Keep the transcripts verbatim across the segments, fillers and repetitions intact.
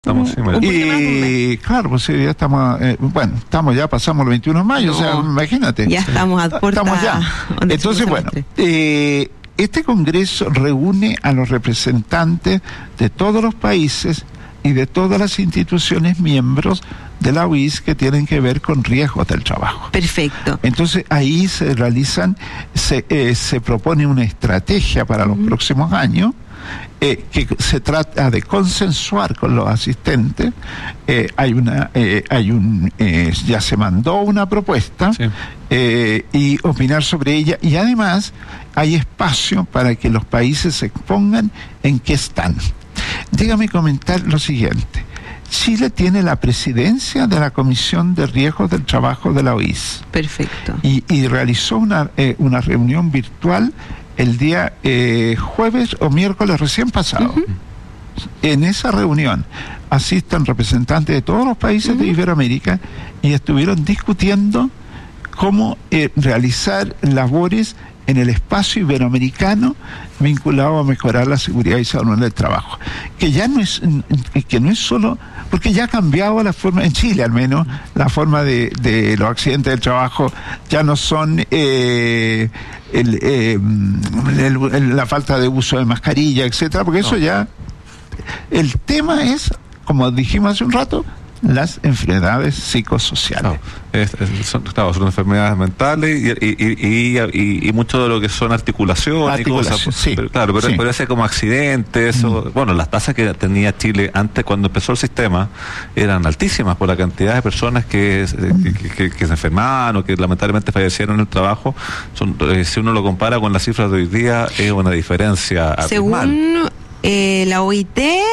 Estamos un, y claro, pues sí, ya estamos, eh, bueno, estamos ya, pasamos el veintiuno de mayo, no, o sea, imagínate. Ya estamos a puerta. Estamos ya. Entonces, bueno, eh, este Congreso reúne a los representantes de todos los países y de todas las instituciones miembros de la O I S que tienen que ver con riesgos del trabajo. Perfecto. Entonces ahí se realizan, se, eh, se propone una estrategia para los uh-huh. próximos años, eh, que se trata de consensuar con los asistentes. Eh, hay una, eh, hay un, eh, ya se mandó una propuesta, sí. eh, y opinar sobre ella, y además hay espacio para que los países se expongan en qué están. Dígame comentar lo siguiente. Chile tiene la presidencia de la Comisión de Riesgos del Trabajo de la O I S. Perfecto. Y, y realizó una, eh, una reunión virtual el día eh, jueves o miércoles recién pasado. Uh-huh. En esa reunión asisten representantes de todos los países uh-huh. de Iberoamérica y estuvieron discutiendo cómo eh, realizar labores en el espacio iberoamericano vinculado a mejorar la seguridad y salud del trabajo, que ya no es que no es solo, porque ya ha cambiado la forma, en Chile al menos, la forma de, de los accidentes del trabajo ya no son eh, el, eh, el, el, la falta de uso de mascarilla, etcétera, porque eso ya, el tema es, como dijimos hace un rato, las enfermedades psicosociales. No, es, es, son, claro, son enfermedades mentales y, y, y, y, y mucho de lo que son articulaciones Articulación, y cosas. Sí, pero, claro, pero sí. puede ser como accidentes. Mm. O, bueno, las tasas que tenía Chile antes, cuando empezó el sistema, eran altísimas por la cantidad de personas que, mm. que, que, que se enfermaban o que lamentablemente fallecieron en el trabajo. Son, eh, si uno lo compara con las cifras de hoy día, es una diferencia abismal. Según Eh, la O I T,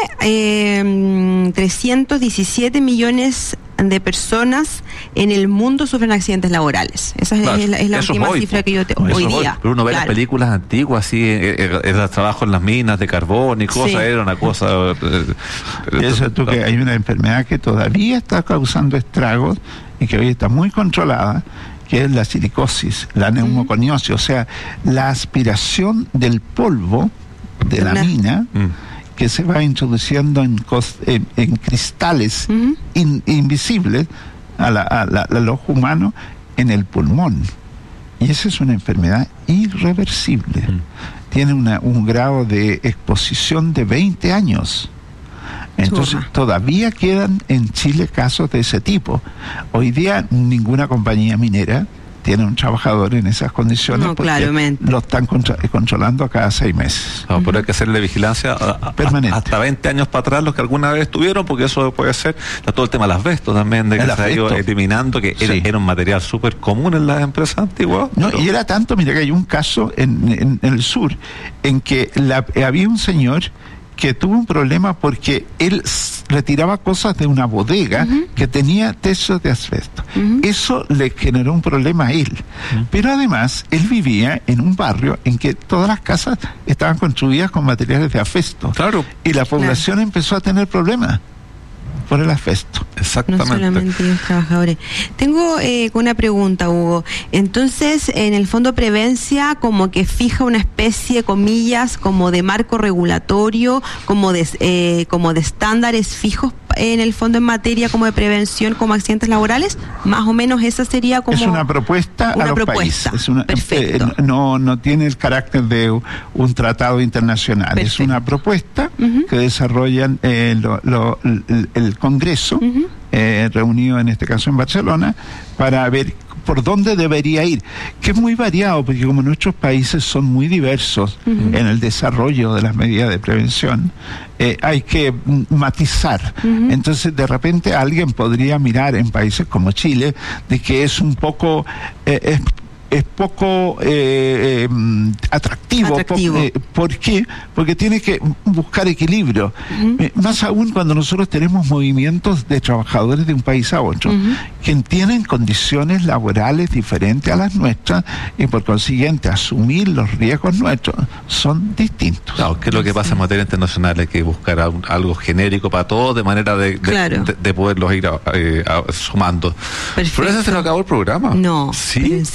eh, trescientos diecisiete millones de personas en el mundo sufren accidentes laborales. Esa es, claro, es la, es la última hoy, cifra que yo te, no, hoy hoy día. Pero uno ve claro. las películas antiguas, así, era el trabajo en las minas de carbón y cosas, sí. era una cosa. Eh, y eso es tú que hay una enfermedad que todavía está causando estragos y que hoy está muy controlada, que es la silicosis, la neumoconiosis, mm. o sea, la aspiración del polvo de la Una. mina mm. que se va introduciendo en, en, en cristales mm. in, invisibles a, la, a, la, a los humanos en el pulmón, y esa es una enfermedad irreversible. mm. Tiene una, un grado de exposición de veinte años. Entonces Churra. Todavía quedan en Chile casos de ese tipo. Hoy día ninguna compañía minera tiene un trabajador en esas condiciones, no, porque claramente. Lo están contra- controlando cada seis meses. No, pero hay que hacerle vigilancia a, a, permanente. A, hasta veinte años para atrás, los que alguna vez estuvieron, porque eso puede ser. Está todo el tema del asbesto también, de que el se asbesto. ha ido eliminando, que era, sí. era un material súper común en las empresas antiguas. No, pero... y era tanto, mira que hay un caso en, en, en el sur, en que la, había un señor que tuvo un problema porque él retiraba cosas de una bodega uh-huh. que tenía techos de asbesto. Uh-huh. Eso le generó un problema a él. Uh-huh. Pero además, él vivía en un barrio en que todas las casas estaban construidas con materiales de asbesto. Claro. Y la población claro. empezó a tener problemas por el asbesto. Exactamente. No solamente los trabajadores. Tengo eh, una pregunta, Hugo. Entonces, en el fondo Prevencia como que fija una especie, comillas, como de marco regulatorio, como de, eh, como de estándares fijos en el fondo en materia como de prevención, como accidentes laborales. Más o menos esa sería como... Es una propuesta una a los propuesta. países. Es una, Perfecto. Eh, no, no tiene el carácter de un tratado internacional. Perfecto. Es una propuesta uh-huh. que desarrollan eh, lo, lo, el, el Congreso, uh-huh. eh, reunido en este caso en Barcelona, para ver por dónde debería ir, que es muy variado, porque como nuestros países son muy diversos uh-huh. en el desarrollo de las medidas de prevención, eh, hay que matizar. Uh-huh. Entonces, de repente, alguien podría mirar en países como Chile, de que es un poco... Eh, es, es poco eh, eh, atractivo. atractivo. Po- eh, ¿Por qué? Porque tiene que buscar equilibrio. Uh-huh. Eh, más aún cuando nosotros tenemos movimientos de trabajadores de un país a otro, uh-huh. que tienen condiciones laborales diferentes a las nuestras y por consiguiente asumir los riesgos nuestros son distintos. Claro, ¿qué es lo que pasa en materia internacional? Hay que buscar a un, algo genérico para todos de manera de, de, claro. de, de poderlos ir a, eh, a, sumando. Perfecto. ¿Pero ese se nos acabó el programa? No. ¿Sí? ¿En serio?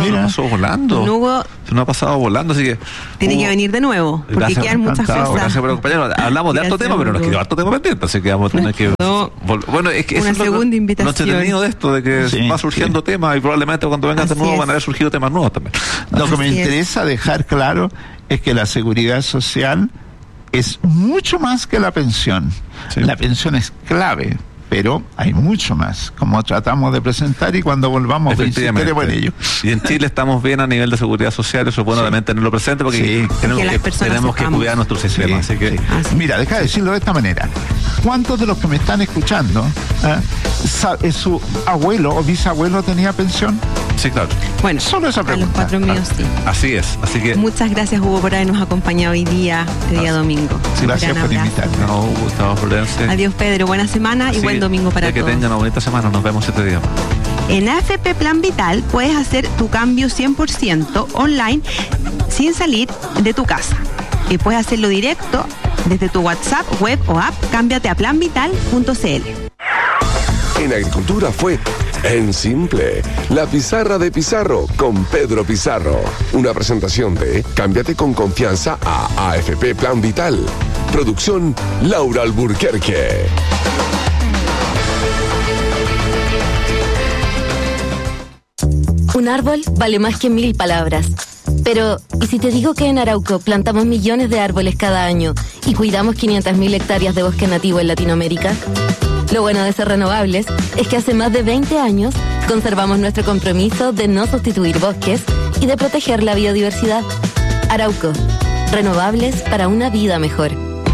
Mira. nos pasó volando. Don Hugo, se nos ha pasado volando, así que... tiene Hugo, que venir de nuevo, porque gracias, quedan muchas encantado, cosas. Gracias por acompañarnos. Hablamos de harto Gracias, tema, pero nos Hugo. quedó harto tema pendiente, así que vamos a tener que... No. vol- Bueno, es que Una eso es lo- segunda lo invitación. entretenido de esto, de que Sí, va surgiendo sí. temas y probablemente cuando vengan de Así nuevo es. van a haber surgido temas nuevos también. Lo que me Así es. interesa dejar claro es que la seguridad social es mucho más que la pensión. Sí. La pensión es clave, pero hay mucho más, como tratamos de presentar, y cuando volvamos insistiremos en ello. Y en Chile estamos bien a nivel de seguridad social, eso es bueno Sí. también tenerlo presente porque Sí. tenemos, Que las que, personas tenemos que sepamos. cuidar nuestro sistema. Sí, así que sí. Así. Mira, deja de decirlo de esta manera. ¿Cuántos de los que me están escuchando, eh, sa- eh, su abuelo o bisabuelo tenía pensión? sí, claro. Bueno, Solo esa a los pregunta. cuatro míos sí. Así es. Así que Muchas gracias, Hugo, por habernos acompañado hoy día, el día Gracias. domingo. Sí, Un gracias gran por abrazo. invitarme. no, Gustavo Florencia. Adiós, Pedro. Buena semana y Así buen domingo para que todos. tengan una bonita semana. Nos vemos este día. En A F P Plan Vital puedes hacer tu cambio cien por ciento online sin salir de tu casa. Y puedes hacerlo directo desde tu WhatsApp, web o app. Cámbiate a plan vital punto c l. En Agricultura fue En Simple, la pizarra de Pizarro con Pedro Pizarro. Una presentación de Cámbiate con confianza a A F P Plan Vital. Producción Laura Alburquerque. Un árbol vale más que mil palabras. Pero, ¿y si te digo que en Arauco plantamos millones de árboles cada año y cuidamos quinientas mil hectáreas de bosque nativo en Latinoamérica? Lo bueno de ser renovables es que hace más de veinte años conservamos nuestro compromiso de no sustituir bosques y de proteger la biodiversidad. Arauco, renovables para una vida mejor.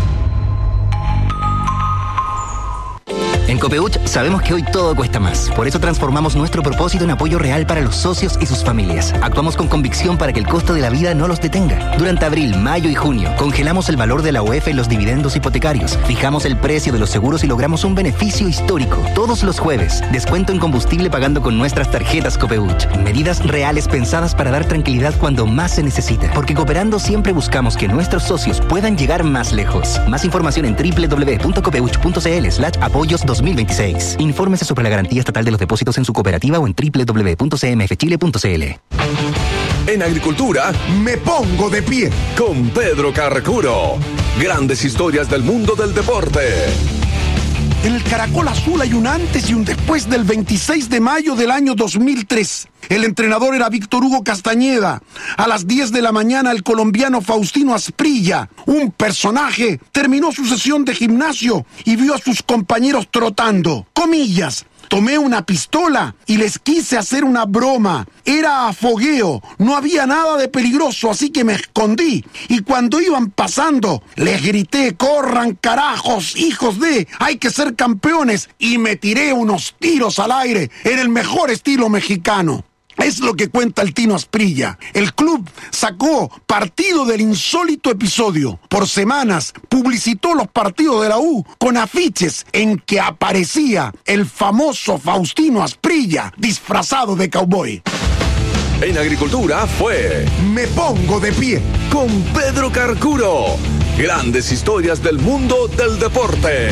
En Copeuch sabemos que hoy todo cuesta más. Por eso transformamos nuestro propósito en apoyo real para los socios y sus familias. Actuamos con convicción para que el costo de la vida no los detenga. Durante abril, mayo y junio, congelamos el valor de la U E F en los dividendos hipotecarios. Fijamos el precio de los seguros y logramos un beneficio histórico. Todos los jueves, descuento en combustible pagando con nuestras tarjetas Copeuch. Medidas reales pensadas para dar tranquilidad cuando más se necesita. Porque cooperando siempre buscamos que nuestros socios puedan llegar más lejos. Más información en doble u doble u doble u punto copeuch punto c l slash apoyos dos mil veintiséis. Infórmese sobre la garantía estatal de los depósitos en su cooperativa o en doble u doble u doble u punto c m f chile punto c l. En Agricultura, Me pongo de pie. con Pedro Carcuro. Grandes historias del mundo del deporte. En el Caracol Azul hay un antes y un después del veintiséis de mayo del año dos mil tres. El entrenador era Víctor Hugo Castañeda. A las diez de la mañana el colombiano Faustino Asprilla, un personaje, terminó su sesión de gimnasio y vio a sus compañeros trotando. Comillas. Tomé una pistola y les quise hacer una broma. Era a fogueo, no había nada de peligroso, así que me escondí. Y cuando iban pasando, les grité, corran carajos, hijos de, hay que ser campeones. Y me tiré unos tiros al aire en el mejor estilo mexicano. Es lo que cuenta el Tino Asprilla. El club sacó partido del insólito episodio. Por semanas publicitó los partidos de la U con afiches en que aparecía el famoso Faustino Asprilla disfrazado de cowboy. En Agricultura fue Me pongo de pie. con Pedro Carcuro. Grandes historias del mundo del deporte.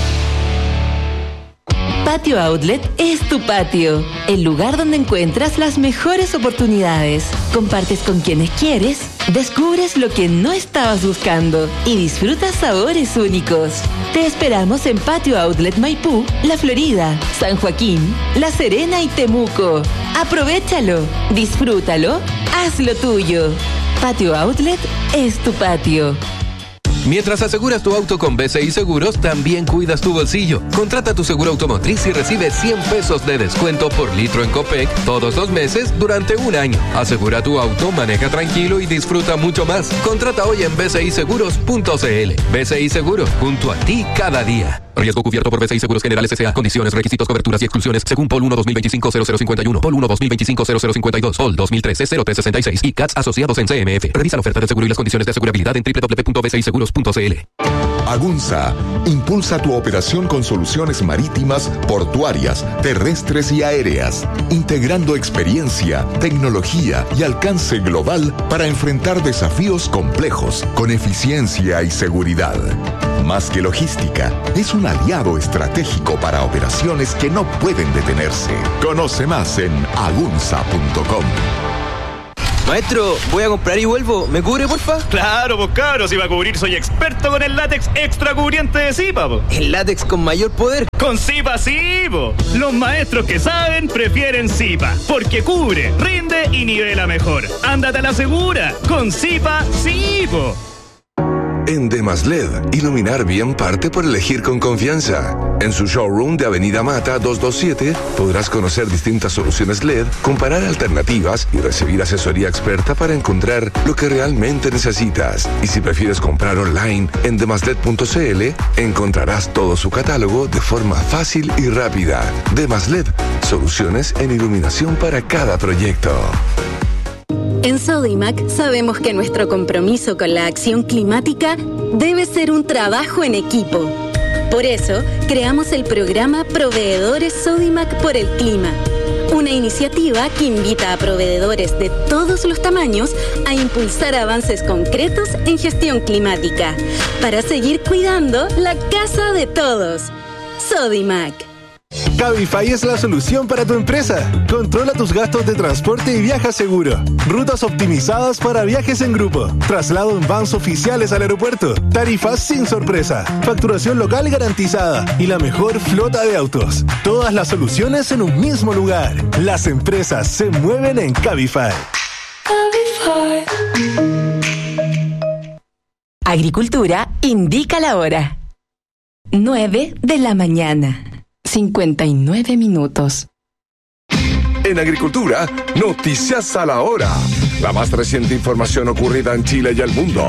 Patio Outlet es tu patio, el lugar donde encuentras las mejores oportunidades. Compartes con quienes quieres, descubres lo que no estabas buscando y disfrutas sabores únicos. Te esperamos en Patio Outlet Maipú, La Florida, San Joaquín, La Serena y Temuco. Aprovechalo, disfrútalo, hazlo tuyo. Patio Outlet es tu patio. Mientras aseguras tu auto con B C I Seguros, también cuidas tu bolsillo. Contrata tu seguro automotriz y recibe cien pesos de descuento por litro en Copec todos los meses durante un año. Asegura tu auto, maneja tranquilo y disfruta mucho más. Contrata hoy en b c i seguros punto c l. B C I Seguros, junto a ti cada día. Riesgo cubierto por B C I Seguros Generales S A. Condiciones, requisitos, coberturas y exclusiones según P O L uno dos mil veinticinco cero cero cincuenta y uno, P O L uno dos mil veinticinco cero cero cincuenta y dos, P O L dos mil trece cero tres sesenta y seis y C A T S asociados en C M F. Revisa la oferta de seguro y las condiciones de asegurabilidad en doble u doble u doble u punto b c i seguros punto c l. Agunza impulsa tu operación con soluciones marítimas, portuarias, terrestres y aéreas, integrando experiencia, tecnología y alcance global para enfrentar desafíos complejos con eficiencia y seguridad. Más que logística, es un aliado estratégico para operaciones que no pueden detenerse. Conoce más en agunza punto com. Maestro, voy a comprar y vuelvo. ¿Me cubre, porfa? Claro, pues cabros, si va a cubrir soy experto con el látex extra cubriente de Zipa, po. El látex con mayor poder. Con Zipa sí, po. Los maestros que saben prefieren Zipa, porque cubre, rinde y nivela mejor. Ándate a la segura, con Zipa sí, po. En Demaslet, iluminar bien parte por elegir con confianza. En su showroom de Avenida Mata doscientos veintisiete podrás conocer distintas soluciones L E D, comparar alternativas y recibir asesoría experta para encontrar lo que realmente necesitas. Y si prefieres comprar online en demaslet punto c l, encontrarás todo su catálogo de forma fácil y rápida. Demaslet, soluciones en iluminación para cada proyecto. En Sodimac sabemos que nuestro compromiso con la acción climática debe ser un trabajo en equipo. Por eso, creamos el programa Proveedores Sodimac por el Clima, una iniciativa que invita a proveedores de todos los tamaños a impulsar avances concretos en gestión climática, para seguir cuidando la casa de todos. Sodimac. Cabify es la solución para tu empresa. Controla tus gastos de transporte y viaja seguro. Rutas optimizadas para viajes en grupo. Traslado en vans oficiales al aeropuerto. Tarifas sin sorpresa. Facturación local garantizada. Y la mejor flota de autos. Todas las soluciones en un mismo lugar. Las empresas se mueven en Cabify. Cabify. Agricultura indica la hora. nueve de la mañana. cincuenta y nueve minutos. En Agricultura, noticias a la hora. La más reciente información ocurrida en Chile y el mundo.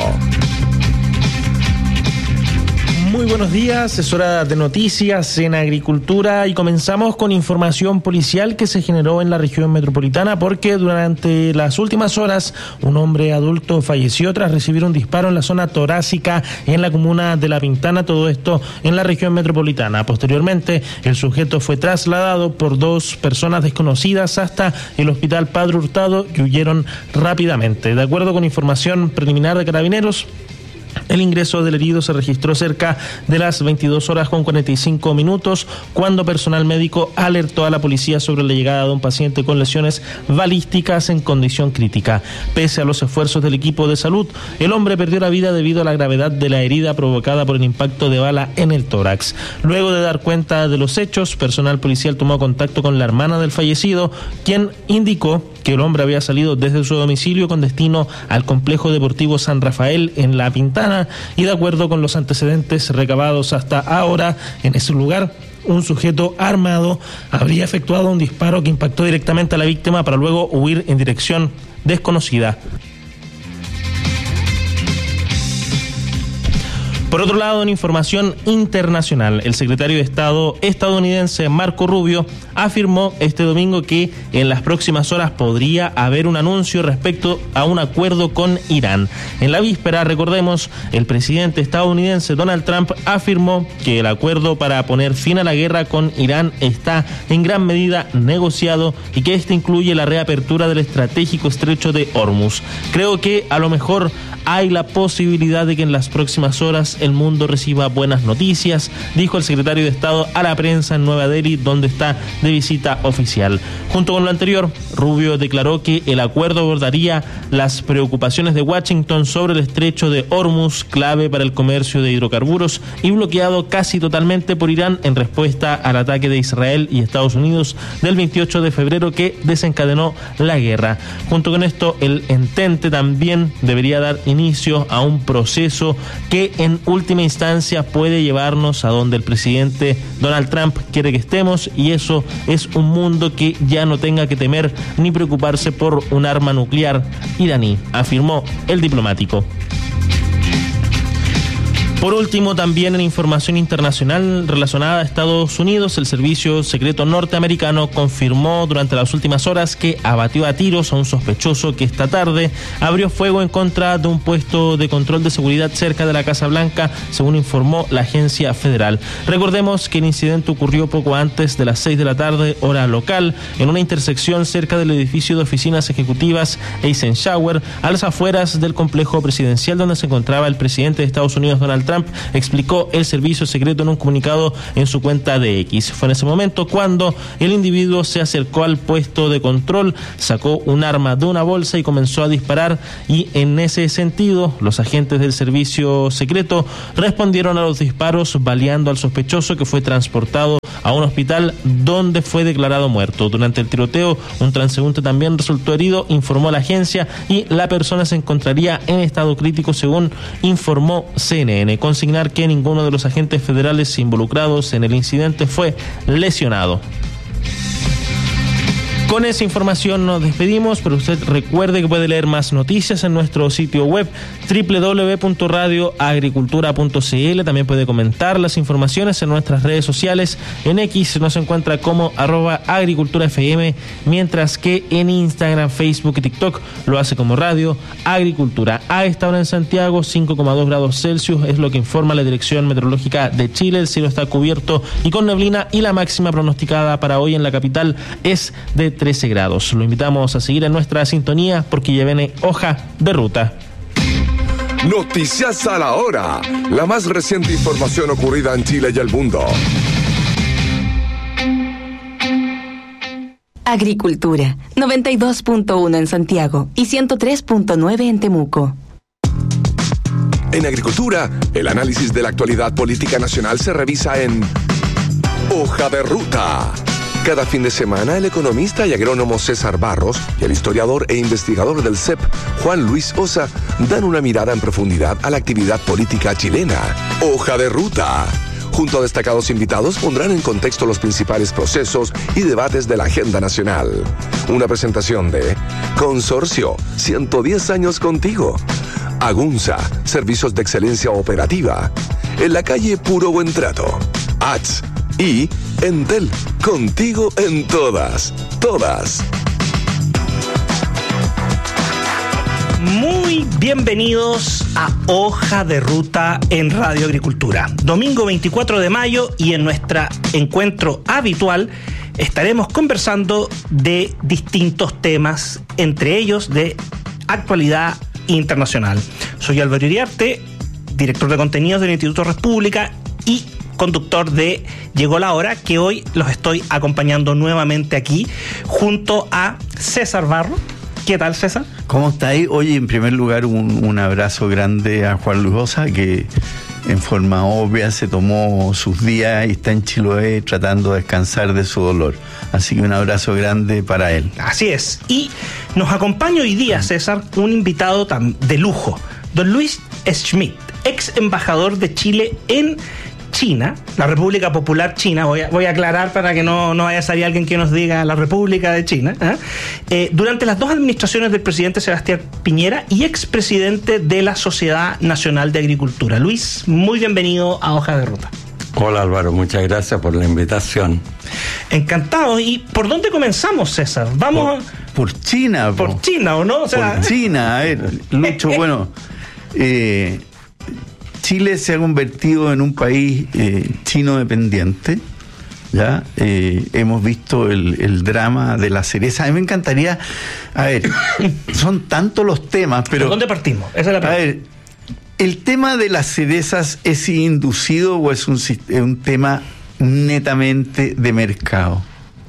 Muy buenos días, es hora de noticias en Agricultura y comenzamos con información policial que se generó en la región metropolitana porque durante las últimas horas un hombre adulto falleció tras recibir un disparo en la zona torácica en la comuna de La Pintana, todo esto en la región metropolitana. Posteriormente, el sujeto fue trasladado por dos personas desconocidas hasta el hospital Padre Hurtado y huyeron rápidamente. De acuerdo con información preliminar de Carabineros, el ingreso del herido se registró cerca de las veintidós horas con cuarenta y cinco minutos, cuando personal médico alertó a la policía sobre la llegada de un paciente con lesiones balísticas en condición crítica. Pese a los esfuerzos del equipo de salud, el hombre perdió la vida debido a la gravedad de la herida provocada por el impacto de bala en el tórax. Luego de dar cuenta de los hechos, personal policial tomó contacto con la hermana del fallecido, quien indicó que el hombre había salido desde su domicilio con destino al complejo deportivo San Rafael en La Pintana, y de acuerdo con los antecedentes recabados hasta ahora en ese lugar, un sujeto armado habría efectuado un disparo que impactó directamente a la víctima para luego huir en dirección desconocida. Por otro lado, en información internacional, el secretario de Estado estadounidense Marco Rubio afirmó este domingo que en las próximas horas podría haber un anuncio respecto a un acuerdo con Irán. En la víspera, recordemos, el presidente estadounidense Donald Trump afirmó que el acuerdo para poner fin a la guerra con Irán está en gran medida negociado y que este incluye la reapertura del estratégico estrecho de Hormuz. Creo que a lo mejor hay la posibilidad de que en las próximas horas el mundo reciba buenas noticias, dijo el secretario de Estado a la prensa en Nueva Delhi, donde está de visita oficial. Junto con lo anterior, Rubio declaró que el acuerdo abordaría las preocupaciones de Washington sobre el estrecho de Hormuz, clave para el comercio de hidrocarburos y bloqueado casi totalmente por Irán en respuesta al ataque de Israel y Estados Unidos del veintiocho de febrero que desencadenó la guerra. Junto con esto, el entente también debería dar inicio a un proceso que en última instancia puede llevarnos a donde el presidente Donald Trump quiere que estemos, y eso es un mundo que ya no tenga que temer ni preocuparse por un arma nuclear iraní, afirmó el diplomático. Por último, también en información internacional relacionada a Estados Unidos, el Servicio Secreto Norteamericano confirmó durante las últimas horas que abatió a tiros a un sospechoso que esta tarde abrió fuego en contra de un puesto de control de seguridad cerca de la Casa Blanca, según informó la agencia federal. Recordemos que el incidente ocurrió poco antes de las seis de la tarde, hora local, en una intersección cerca del edificio de oficinas ejecutivas Eisenhower, a las afueras del complejo presidencial donde se encontraba el presidente de Estados Unidos, Donald Trump, Trump, explicó el servicio secreto en un comunicado en su cuenta de X. Fue en ese momento cuando el individuo se acercó al puesto de control, sacó un arma de una bolsa y comenzó a disparar, y en ese sentido los agentes del servicio secreto respondieron a los disparos baleando al sospechoso, que fue transportado a un hospital donde fue declarado muerto. Durante el tiroteo, un transeúnte también resultó herido, informó la agencia, y la persona se encontraría en estado crítico, según informó C N N. Consignar que ninguno de los agentes federales involucrados en el incidente fue lesionado. Con esa información nos despedimos, pero usted recuerde que puede leer más noticias en nuestro sitio web doble u doble u doble u punto radio agricultura punto c l. También puede comentar las informaciones en nuestras redes sociales. En X nos encuentra como arroba agricultura F M, mientras que en Instagram, Facebook y TikTok lo hace como Radio Agricultura. A esta hora en Santiago, cinco coma dos grados Celsius es lo que informa la Dirección Meteorológica de Chile. El cielo está cubierto y con neblina, y la máxima pronosticada para hoy en la capital es de trece grados. Lo invitamos a seguir en nuestra sintonía porque ya viene Hoja de Ruta. Noticias a la hora. La más reciente información ocurrida en Chile y el mundo. Agricultura, noventa y dos punto uno en Santiago y ciento tres punto nueve en Temuco. En Agricultura, el análisis de la actualidad política nacional se revisa en Hoja de Ruta. Cada fin de semana, el economista y agrónomo César Barros y el historiador e investigador del C E P, Juan Luis Osa, dan una mirada en profundidad a la actividad política chilena. Hoja de Ruta. Junto a destacados invitados, pondrán en contexto los principales procesos y debates de la agenda nacional. Una presentación de Consorcio, ciento diez años contigo. Agunza, servicios de excelencia operativa. En la calle Puro Buen Trato. A T S y Entel, contigo en todas, todas. Muy bienvenidos a Hoja de Ruta en Radio Agricultura. Domingo veinticuatro de mayo, y en nuestro encuentro habitual estaremos conversando de distintos temas, entre ellos de actualidad internacional. Soy Álvaro Iriarte, director de contenidos del Instituto República y conductor de Llegó la Hora, que hoy los estoy acompañando nuevamente aquí junto a César Barro. ¿Qué tal, César? ¿Cómo estáis? Oye, en primer lugar, un, un abrazo grande a Juan Luis Osa, que en forma obvia se tomó sus días y está en Chiloé tratando de descansar de su dolor. Así que un abrazo grande para él. Así es. Y nos acompaña hoy día, César, un invitado tan de lujo, don Luis Schmidt, ex embajador de Chile en China, la República Popular China. Voy a, voy a aclarar para que no, no vaya a salir alguien que nos diga la República de China. ¿eh? Eh, durante las dos administraciones del presidente Sebastián Piñera y expresidente de la Sociedad Nacional de Agricultura. Luis, muy bienvenido a Hoja de Ruta. Hola Álvaro, muchas gracias por la invitación. Encantado. ¿Y por dónde comenzamos, César? Vamos por, por China. Por po. China, ¿o no? O sea, por China, a ver, Lucho, bueno, eh, Chile se ha convertido en un país eh, chino dependiente. Ya eh, hemos visto el, el drama de la cereza. A mí me encantaría, a ver, son tantos los temas, pero ¿por dónde partimos? Esa es la pregunta. A ver, ¿el tema de las cerezas es inducido o es un, un tema netamente de mercado?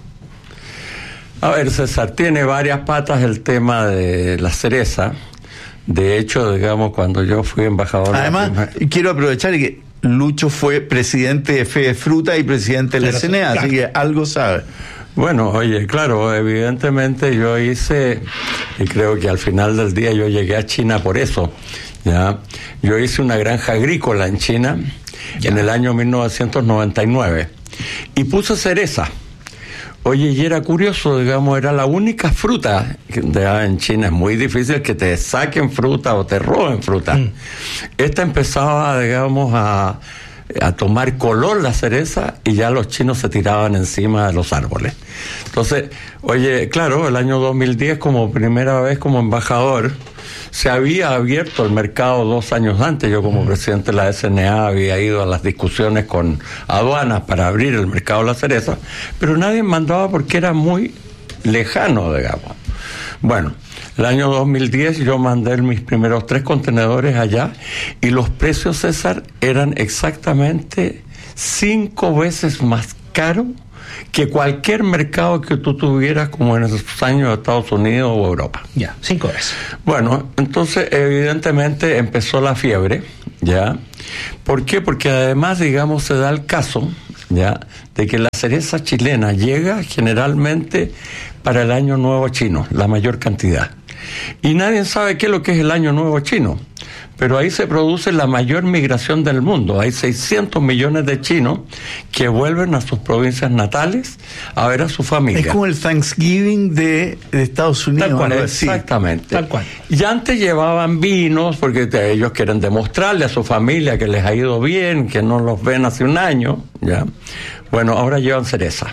A ver, César, tiene varias patas el tema de la cereza. De hecho, digamos, cuando yo fui embajador... Además, prima... quiero aprovechar que Lucho fue presidente de Fede Fruta y presidente de la C N A, claro, así que algo sabe. Bueno, oye, claro, evidentemente yo hice, y creo que al final del día yo llegué a China por eso, ¿ya? Yo hice una granja agrícola en China ya. en el año mil novecientos noventa y nueve y puse cereza. Oye, y era curioso, digamos, era la única fruta, que en China es muy difícil que te saquen fruta o te roben fruta. Mm. Esta empezaba, digamos, a, a tomar color la cereza y ya los chinos se tiraban encima de los árboles. Entonces, oye, claro, el año dos mil diez, como primera vez como embajador, se había abierto el mercado dos años antes. Yo como presidente de la S N A había ido a las discusiones con aduanas para abrir el mercado de la cereza, pero nadie mandaba porque era muy lejano, digamos. Bueno, El año dos mil diez yo mandé mis primeros tres contenedores allá y los precios, César, eran exactamente cinco veces más caros que cualquier mercado que tú tuvieras como en esos años de Estados Unidos o Europa. Ya, cinco veces. Bueno, entonces evidentemente empezó la fiebre, ¿ya? ¿Por qué? Porque además, digamos, se da el caso, ¿ya?, de que la cereza chilena llega generalmente para el Año Nuevo Chino, la mayor cantidad. Y nadie sabe qué es lo que es el Año Nuevo Chino, pero ahí se produce la mayor migración del mundo. Hay seiscientos millones de chinos que vuelven a sus provincias natales a ver a su familia. Es como el Thanksgiving de, de Estados Unidos. Tal cual, así. exactamente. Tal cual. Y antes llevaban vinos porque te, ellos quieren demostrarle a su familia que les ha ido bien, que no los ven hace un año, ¿ya? Bueno, ahora llevan cereza.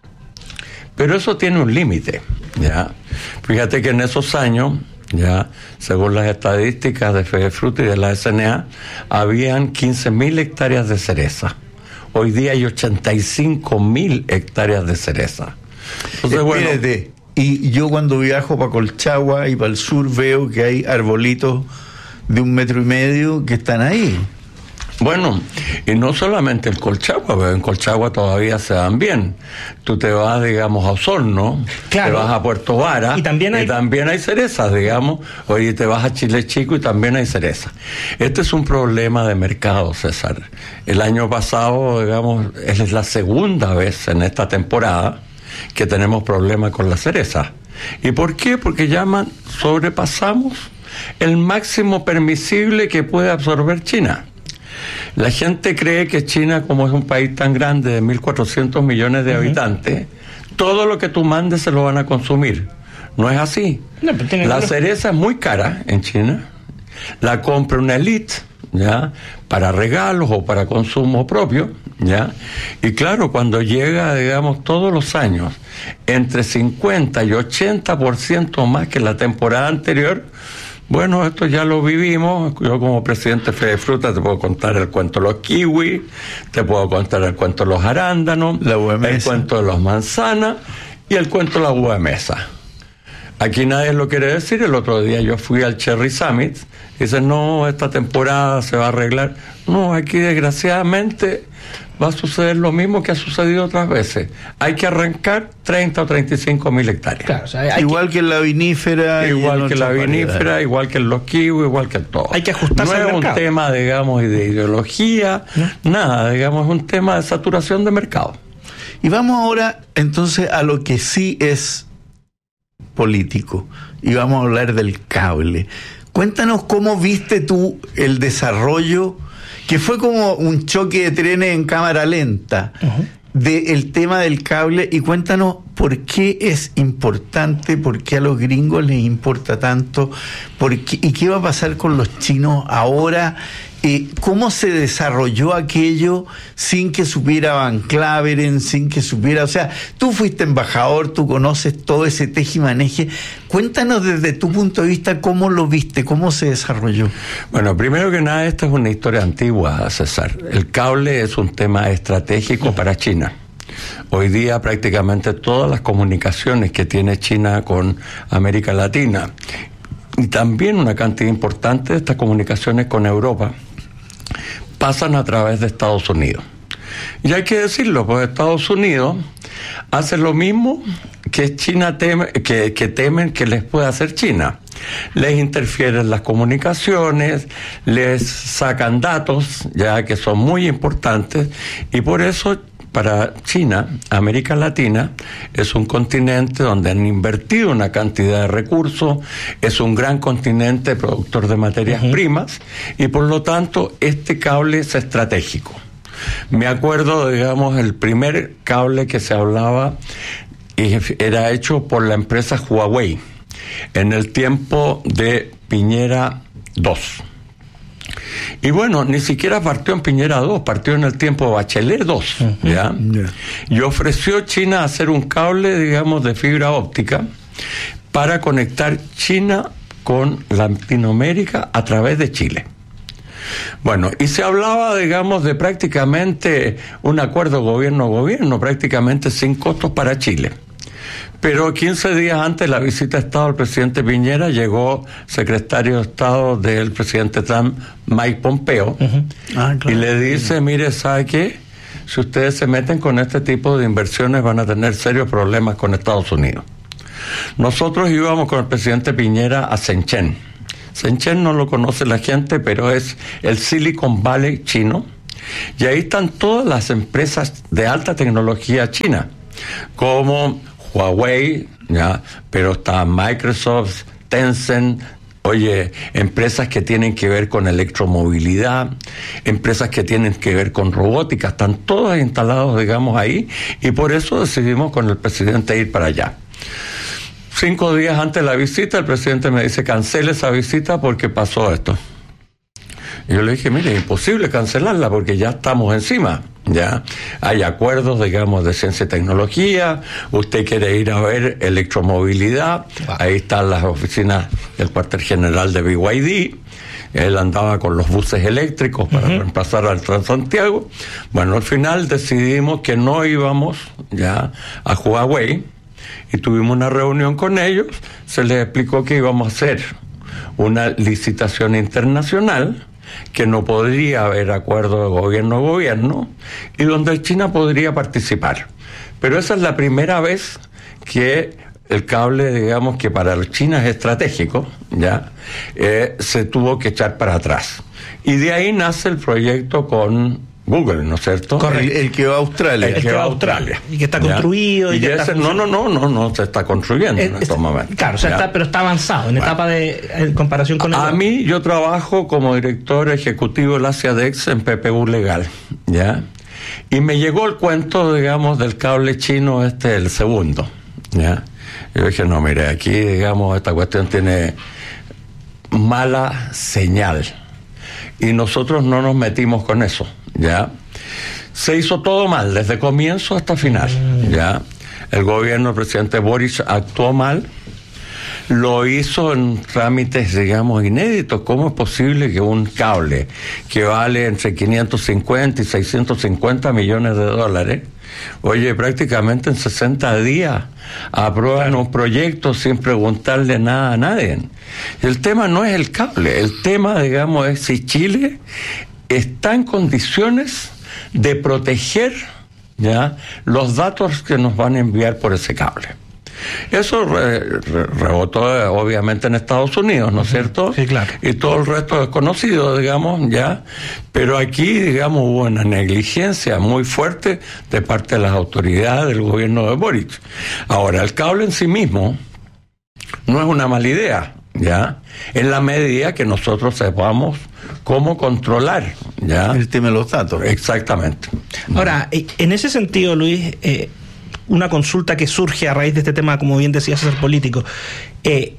Pero eso tiene un límite, ¿ya? Fíjate que en esos años, ya, según las estadísticas de Fedefruta y de la S N A, habían quince mil hectáreas de cereza. Hoy día hay ochenta y cinco mil hectáreas de cereza. Entonces, Espérate, bueno, y yo cuando viajo para Colchagua y para el sur veo que hay arbolitos de un metro y medio que están ahí. Bueno, y no solamente el Colchagua, pero en Colchagua todavía se dan bien. Tú te vas, digamos, a Osorno, claro, te vas a Puerto Vara, y también hay, y también hay cerezas, digamos. Oye, te vas a Chile Chico y también hay cerezas. Este es un problema de mercado, César. El año pasado, digamos, es la segunda vez en esta temporada que tenemos problemas con la cereza. ¿Y por qué? Porque llaman, sobrepasamos el máximo permisible que puede absorber China. La gente cree que China, como es un país tan grande de mil cuatrocientos millones de uh-huh. habitantes, todo lo que tú mandes se lo van a consumir. No es así. No, la que... cereza es muy cara en China. La compra una élite, ¿ya?, para regalos o para consumo propio, ¿ya? Y claro, cuando llega, digamos, todos los años, entre cincuenta y ochenta por ciento más que la temporada anterior, bueno, esto ya lo vivimos. Yo como presidente de Fedefruta te puedo contar el cuento de los kiwis, te puedo contar el cuento de los arándanos, la el cuento de los manzanas y el cuento de la uva de mesa. Aquí nadie lo quiere decir. El otro día yo fui al Cherry Summit y dicen, no, esta temporada se va a arreglar. No, aquí desgraciadamente va a suceder lo mismo que ha sucedido otras veces. Hay que arrancar treinta o treinta y cinco mil hectáreas. Claro, o sea, igual que, que en la vinífera. Igual que en la vinífera, variedad. Igual que en los kiwis, igual que en todo. Hay que ajustarse al mercado. No es un tema, digamos, de ideología, ¿no? Nada, digamos, es un tema de saturación de mercado. Y vamos ahora, entonces, a lo que sí es político. Y vamos a hablar del cable. Cuéntanos cómo viste tú el desarrollo, que fue como un choque de trenes en cámara lenta, uh-huh. del tema del cable, y cuéntanos por qué es importante, por qué a los gringos les importa tanto, por qué, y qué va a pasar con los chinos ahora, eh, cómo se desarrolló aquello sin que supiera Van Claveren, sin que supiera, o sea, tú fuiste embajador, tú conoces todo ese tejimaneje. Cuéntanos desde tu punto de vista cómo lo viste, cómo se desarrolló. Bueno, primero que nada, esta es una historia antigua, César. El cable es un tema estratégico para China. Hoy día prácticamente todas las comunicaciones que tiene China con América Latina y también una cantidad importante de estas comunicaciones con Europa pasan a través de Estados Unidos. Y hay que decirlo, pues Estados Unidos hace lo mismo que China teme, que, que temen que les pueda hacer China. Les interfieren las comunicaciones, les sacan datos, ya que son muy importantes, y por eso para China, América Latina es un continente donde han invertido una cantidad de recursos, es un gran continente productor de materias uh-huh. primas, y por lo tanto este cable es estratégico. Me acuerdo, digamos, el primer cable que se hablaba era hecho por la empresa Huawei en el tiempo de Piñera dos. Y bueno, ni siquiera partió en Piñera dos, partió en el tiempo de Bachelet dos, uh-huh. ¿ya? Yeah. Y ofreció China hacer un cable, digamos, de fibra óptica para conectar China con Latinoamérica a través de Chile. Bueno, y se hablaba, digamos, de prácticamente un acuerdo gobierno-gobierno, prácticamente sin costos para Chile. Pero quince días antes de la visita de Estado del presidente Piñera, llegó secretario de Estado del presidente Trump, Mike Pompeo, uh-huh. ah, claro. y le dice, mire, ¿sabe qué? Si ustedes se meten con este tipo de inversiones van a tener serios problemas con Estados Unidos. Nosotros íbamos con el presidente Piñera a Shenzhen. Shenzhen no lo conoce la gente, pero es el Silicon Valley chino, y ahí están todas las empresas de alta tecnología china, como Huawei, ¿ya? Pero está Microsoft, Tencent, oye, empresas que tienen que ver con electromovilidad, empresas que tienen que ver con robótica, están todas instaladas, digamos, ahí, y por eso decidimos con el presidente ir para allá. Cinco días antes de la visita, el presidente me dice, cancele esa visita porque pasó esto. Y yo le dije, mire, es imposible cancelarla porque ya estamos encima, ya hay acuerdos, digamos, de ciencia y tecnología, usted quiere ir a ver electromovilidad, ahí están las oficinas del cuartel general de B Y D, él andaba con los buses eléctricos para uh-huh. reemplazar al Transantiago. Bueno, al final decidimos que no íbamos ya a Huawei y tuvimos una reunión con ellos, se les explicó que íbamos a hacer una licitación internacional, que no podría haber acuerdo de gobierno a gobierno y donde China podría participar. Pero esa es la primera vez que el cable, digamos, que para China es estratégico, ya eh, se tuvo que echar para atrás. Y de ahí nace el proyecto con Google, ¿no es cierto? Correcto. El, el que va a Australia. El, el que va a Australia. Y que está construido. Y, y que ese, está no, no, no, no, no se está construyendo es, en estos es, momentos. Claro, o sea, está, pero está avanzado en bueno. etapa de en comparación con el. A mí, yo trabajo como director ejecutivo del Asiadex en P P U Legal, ¿ya? Y me llegó el cuento, digamos, del cable chino, este, el segundo, ¿ya? Yo dije, no, mire, aquí, digamos, esta cuestión tiene mala señal. Y nosotros no nos metimos con eso, ¿ya? Se hizo todo mal, desde comienzo hasta final, ¿ya? El gobierno del presidente Boric actuó mal, lo hizo en trámites, digamos, inéditos. ¿Cómo es posible que un cable que vale entre quinientos cincuenta y seiscientos cincuenta millones de dólares, oye, prácticamente en sesenta días aprueban claro. un proyecto sin preguntarle nada a nadie? El tema no es el cable, el tema, digamos, es si Chile está en condiciones de proteger, ¿ya?, los datos que nos van a enviar por ese cable. Eso re, re, rebotó obviamente en Estados Unidos, ¿no es cierto? Sí, claro. Y todo el resto es conocido, digamos, ya. Pero aquí, digamos, hubo una negligencia muy fuerte de parte de las autoridades del gobierno de Boric. Ahora, el cable en sí mismo no es una mala idea, ¿ya? En la medida que nosotros sepamos cómo controlar, ¿ya? El tema de los datos. Exactamente. Ahora, en ese sentido, Luis, eh, una consulta que surge a raíz de este tema, como bien decías, ser político. Eh,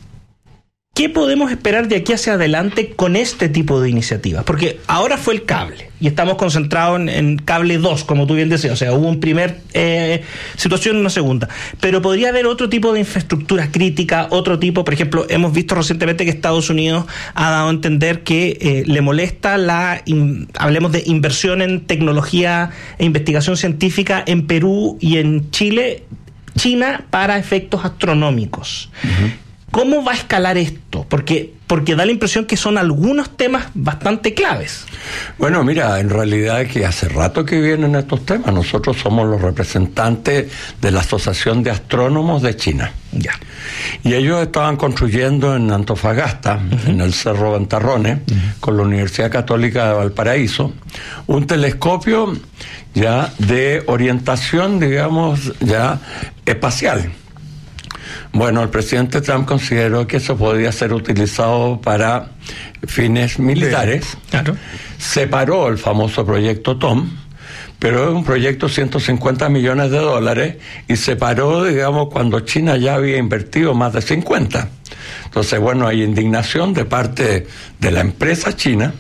¿Qué podemos esperar de aquí hacia adelante con este tipo de iniciativas? Porque ahora fue el cable y estamos concentrados en, en cable dos, como tú bien decías. O sea, hubo un primer eh, situación y una segunda. Pero podría haber otro tipo de infraestructura crítica, otro tipo, por ejemplo, hemos visto recientemente que Estados Unidos ha dado a entender que eh, le molesta la, in, hablemos de inversión en tecnología e investigación científica en Perú y en Chile, China, para efectos astronómicos. Uh-huh. ¿Cómo va a escalar esto? Porque, porque da la impresión que son algunos temas bastante claves. Bueno, mira, en realidad es que hace rato que vienen estos temas. Nosotros somos los representantes de la Asociación de Astrónomos de China. Ya. Y ellos estaban construyendo en Antofagasta, uh-huh. en el Cerro Ventarrones, uh-huh. con la Universidad Católica de Valparaíso, un telescopio ya de orientación, digamos, ya espacial. Bueno, el presidente Trump consideró que eso podía ser utilizado para fines militares. Claro. Separó el famoso proyecto Tom, pero es un proyecto de ciento cincuenta millones de dólares y separó, digamos, cuando China ya había invertido más de cincuenta. Entonces, bueno, hay indignación de parte de la empresa china,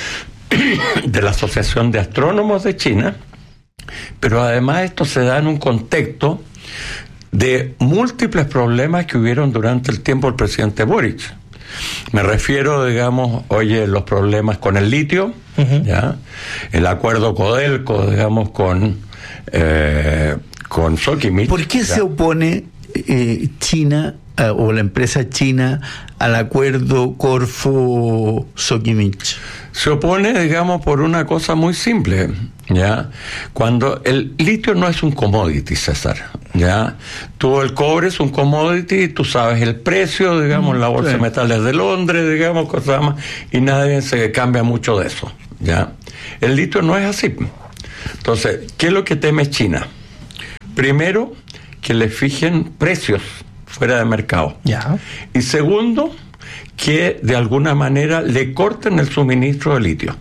de la Asociación de Astrónomos de China, pero además esto se da en un contexto de múltiples problemas que hubieron durante el tiempo del presidente Boric. Me refiero, digamos, oye, los problemas con el litio, uh-huh. ¿ya? El acuerdo Codelco, digamos, con, eh, con Sokimich. ¿Por qué ya. se opone eh, China eh, o la empresa china al acuerdo Corfo-Sokimich? Se opone, digamos, por una cosa muy simple, ¿ya? Cuando el litio no es un commodity, César, ¿ya? Tú, el cobre es un commodity, tú sabes el precio, digamos, en la bolsa sí. de metales de Londres, digamos, cosas más, y nadie se cambia mucho de eso, ¿ya? El litio no es así. Entonces, ¿qué es lo que teme China? Primero, que le fijen precios fuera de mercado. Ya. Y segundo, que de alguna manera le corten el suministro de litio.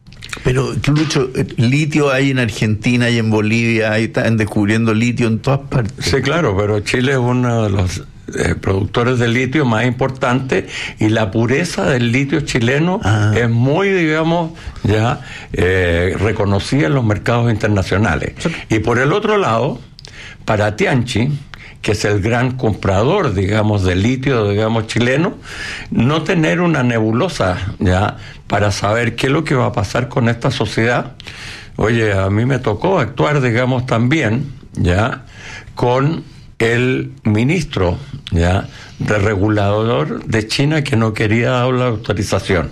Pero, Lucho, litio hay en Argentina y en Bolivia, ahí están descubriendo litio en todas partes. Sí, claro, pero Chile es uno de los eh, productores de litio más importantes y la pureza del litio chileno ah. es muy, digamos, ya eh, reconocida en los mercados internacionales. Sí. Y por el otro lado, para Tianqi, que es el gran comprador, digamos, de litio, digamos, chileno, no tener una nebulosa, ya, para saber qué es lo que va a pasar con esta sociedad. Oye, a mí me tocó actuar, digamos, también, ya, con el ministro, ya, de regulador de China que no quería dar la autorización.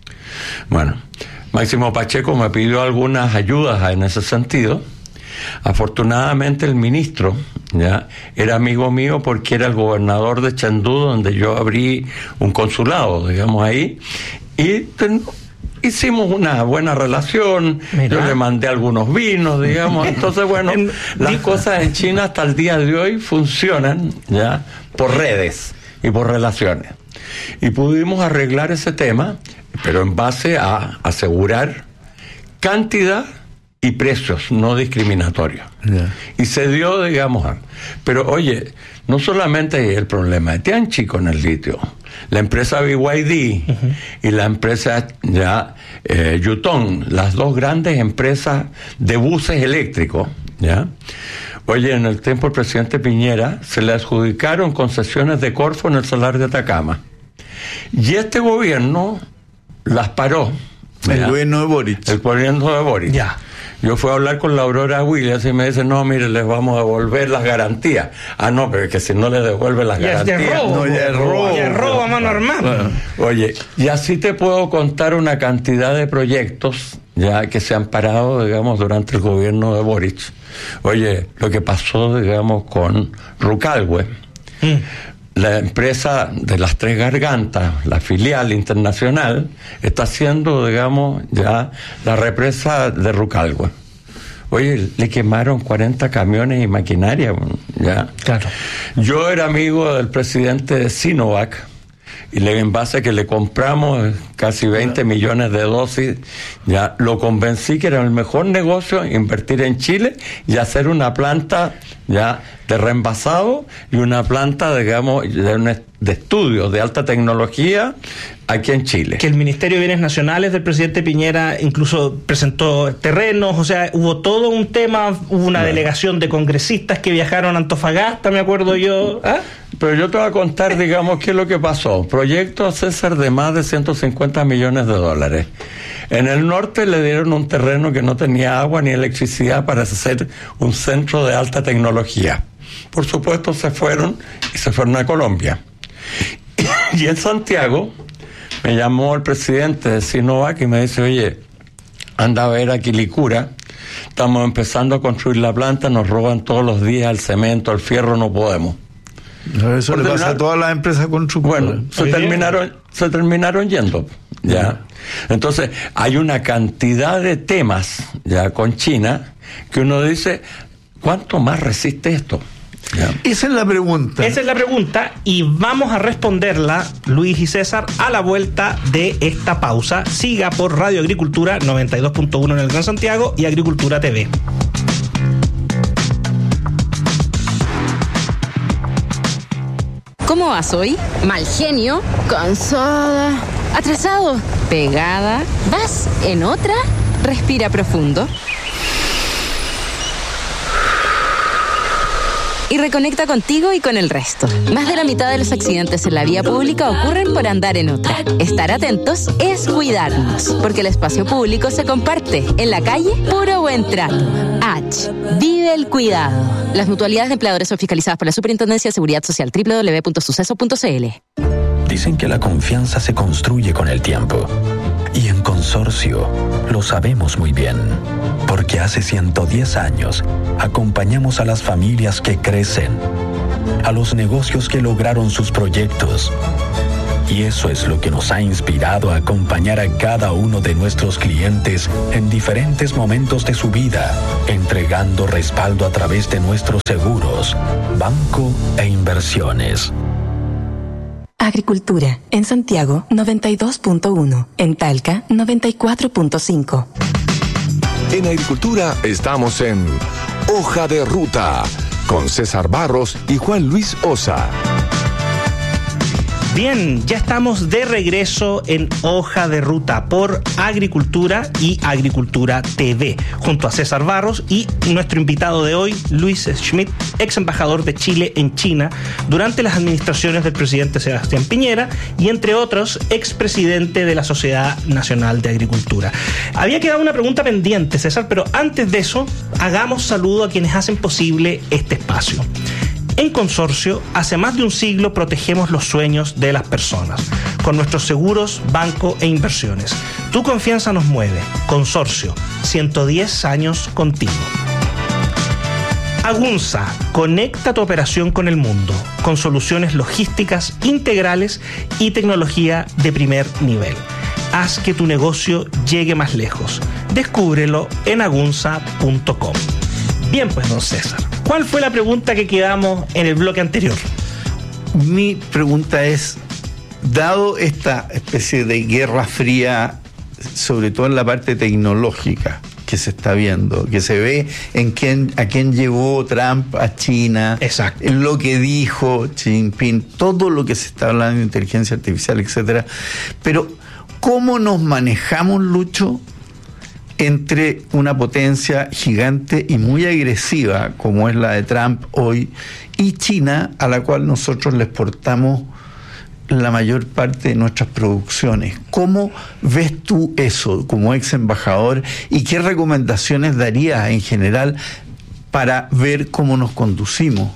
Bueno, Máximo Pacheco me pidió algunas ayudas en ese sentido. Afortunadamente el ministro ya era amigo mío porque era el gobernador de Chengdu, donde yo abrí un consulado, digamos, ahí, y ten, hicimos una buena relación. Mira. Yo le mandé algunos vinos, digamos. Entonces, bueno, las cosas en China hasta el día de hoy funcionan ya por redes y por relaciones, y pudimos arreglar ese tema, pero en base a asegurar cantidad y precios no discriminatorios. Yeah. Y se dio, digamos, pero oye, no solamente hay el problema de Tianqi con el litio, la empresa B Y D uh-huh. y la empresa ya eh, Yutong, las dos grandes empresas de buses eléctricos, ya. Oye, en el tiempo del presidente Piñera se le adjudicaron concesiones de Corfo en el Salar de Atacama, y este gobierno las paró. El ¿ya? gobierno de Boric. El gobierno de Boric. Ya. Yo fui a hablar con la Aurora Williams y me dice, no, mire, les vamos a devolver las garantías. Ah, no, pero es que si no les devuelven las ya garantías... Es robo, no, ya es robo. Ya es robo a mano armada. Bueno, oye, y así te puedo contar una cantidad de proyectos ya que se han parado, digamos, durante el gobierno de Boric. Oye, lo que pasó, digamos, con Rucalhue. Mm. La empresa de las Tres Gargantas, la filial internacional, está haciendo, digamos, ya la represa de Rucalhue. Oye, le quemaron cuarenta camiones y maquinaria, ya. Claro. Yo era amigo del presidente de Sinovac, y le, en base a que le compramos casi veinte millones de dosis, ya lo convencí que era el mejor negocio invertir en Chile y hacer una planta ya de reenvasado y una planta, digamos, de, un, de estudios de alta tecnología aquí en Chile. Que el Ministerio de Bienes Nacionales del presidente Piñera incluso presentó terrenos, o sea, hubo todo un tema, hubo una bueno. delegación de congresistas que viajaron a Antofagasta, me acuerdo yo. ¿Ah? Pero yo te voy a contar, digamos, qué es lo que pasó. Proyecto César de más de ciento cincuenta millones de dólares. En el norte le dieron un terreno que no tenía agua ni electricidad para hacer un centro de alta tecnología. Por supuesto se fueron y se fueron a Colombia. Y en Santiago me llamó el presidente de Sinovac y me dice, oye, anda a ver a Quilicura, estamos empezando a construir la planta, nos roban todos los días el cemento, el fierro, no podemos. No, eso Por le pasa a todas las empresas constructoras. Bueno, se terminaron, se terminaron yendo, ya. Yeah. Entonces, hay una cantidad de temas ya con China que uno dice, ¿cuánto más resiste esto? Yeah. Esa es la pregunta. Esa es la pregunta y vamos a responderla, Luis y César, a la vuelta de esta pausa. Siga por Radio Agricultura noventa y dos punto uno en el Gran Santiago y Agricultura T V. ¿Cómo vas hoy? Mal genio, cansada, atrasado, pegada. ¿Vas en otra? Respira profundo. y reconecta contigo y con el resto. Más de la mitad de los accidentes en la vía pública ocurren por andar en otra. Estar atentos es cuidarnos, porque el espacio público se comparte. En la calle, puro buen trato. H. Vive el cuidado. Las mutualidades de empleadores son fiscalizadas por la Superintendencia de Seguridad Social. doble u doble u doble u punto suceso punto c l. Dicen que la confianza se construye con el tiempo. Y en Consorcio lo sabemos muy bien, porque hace ciento diez años acompañamos a las familias que crecen, a los negocios que lograron sus proyectos. Y eso es lo que nos ha inspirado a acompañar a cada uno de nuestros clientes en diferentes momentos de su vida, entregando respaldo a través de nuestros seguros, banco e inversiones. Agricultura, en Santiago noventa y dos punto uno, en Talca noventa y cuatro punto cinco. En Agricultura estamos en Hoja de Ruta con César Barros y Juan Luis Osa. Bien, ya estamos de regreso en Hoja de Ruta por Agricultura y Agricultura T V, junto a César Barros y nuestro invitado de hoy, Luis Schmidt, ex embajador de Chile en China durante las administraciones del presidente Sebastián Piñera y, entre otros, expresidente de la Sociedad Nacional de Agricultura. Había quedado una pregunta pendiente, César, pero antes de eso, hagamos saludo a quienes hacen posible este espacio. En Consorcio, hace más de un siglo protegemos los sueños de las personas, con nuestros seguros, banco e inversiones. Tu confianza nos mueve. Consorcio, ciento diez años contigo. Agunza, conecta tu operación con el mundo, con soluciones logísticas integrales y tecnología de primer nivel. Haz que tu negocio llegue más lejos. Descúbrelo en agunza punto com. Bien, pues, don César, ¿cuál fue la pregunta que quedamos en el bloque anterior? Mi pregunta es, dado esta especie de guerra fría, sobre todo en la parte tecnológica que se está viendo, que se ve en quién, a quién llevó Trump a China, exacto, en lo que dijo Xi Jinping, todo lo que se está hablando de inteligencia artificial, etcétera. Pero, ¿cómo nos manejamos, Lucho, entre una potencia gigante y muy agresiva como es la de Trump hoy y China, a la cual nosotros le exportamos la mayor parte de nuestras producciones? ¿Cómo ves tú eso como ex embajador y qué recomendaciones darías en general para ver cómo nos conducimos?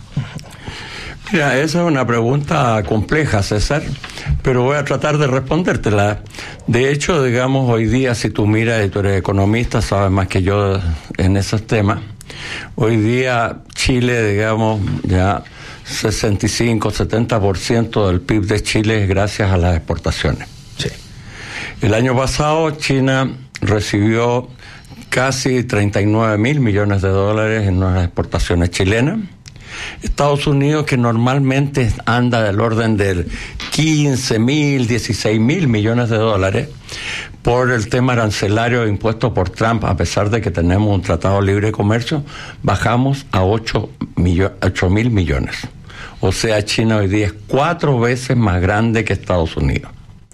Mira, esa es una pregunta compleja, César, pero voy a tratar de respondértela. De hecho, digamos, hoy día, si tú miras, y tú eres economista, sabes más que yo en esos temas, hoy día Chile, digamos, ya sesenta y cinco, setenta por ciento del P I B de Chile es gracias a las exportaciones. Sí. El año pasado China recibió casi treinta y nueve mil millones de dólares en las exportaciones chilenas. Estados Unidos, que normalmente anda del orden del quince mil, dieciséis mil millones de dólares, por el tema arancelario impuesto por Trump, a pesar de que tenemos un tratado libre de comercio, bajamos a ocho mil millones. O sea, China hoy día es cuatro veces más grande que Estados Unidos.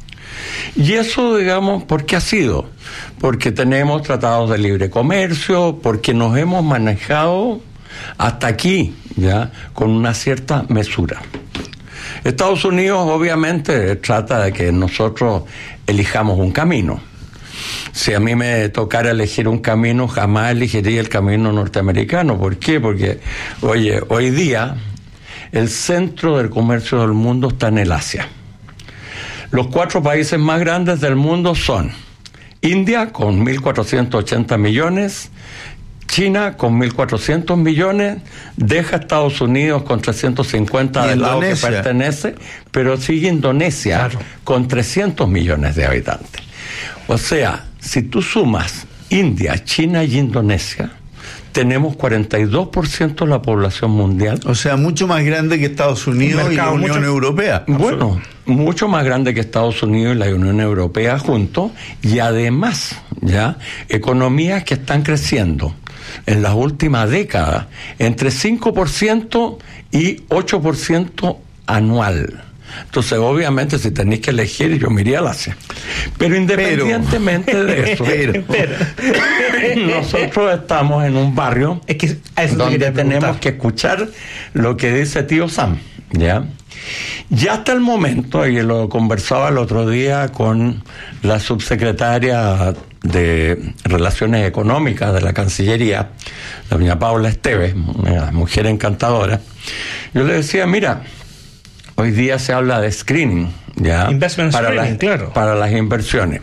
Y eso, digamos, ¿por qué ha sido? Porque tenemos tratados de libre comercio, porque nos hemos manejado hasta aquí, ya, con una cierta mesura. Estados Unidos obviamente trata de que nosotros elijamos un camino. Si a mí me tocara elegir un camino, jamás elegiría el camino norteamericano. ¿Por qué? Porque, oye, hoy día el centro del comercio del mundo está en el Asia. Los cuatro países más grandes del mundo son India, con mil cuatrocientos ochenta millones, China con mil cuatrocientos millones, deja Estados Unidos con trescientos cincuenta del lado que pertenece, pero sigue Indonesia, claro, con trescientos millones de habitantes. O sea, si tú sumas India, China y Indonesia, tenemos cuarenta y dos por ciento de la población mundial. O sea, mucho más grande que Estados Unidos y la Unión mucho, Europea. Bueno, mucho más grande que Estados Unidos y la Unión Europea juntos, y además, ya, economías que están creciendo en las últimas décadas entre cinco por ciento y ocho por ciento anual. Entonces, obviamente, si tenéis que elegir, yo me iría al Asia. Pero independientemente pero, de eso, pero, pero, nosotros estamos en un barrio es que donde tenemos que escuchar lo que dice tío Sam, ¿ya? Ya hasta el momento, y lo conversaba el otro día con la subsecretaria de Relaciones Económicas de la Cancillería, la doña Paula Esteves, una mujer encantadora, yo le decía, mira, hoy día se habla de screening, ¿ya? Investment para screening, las, claro. Para las inversiones.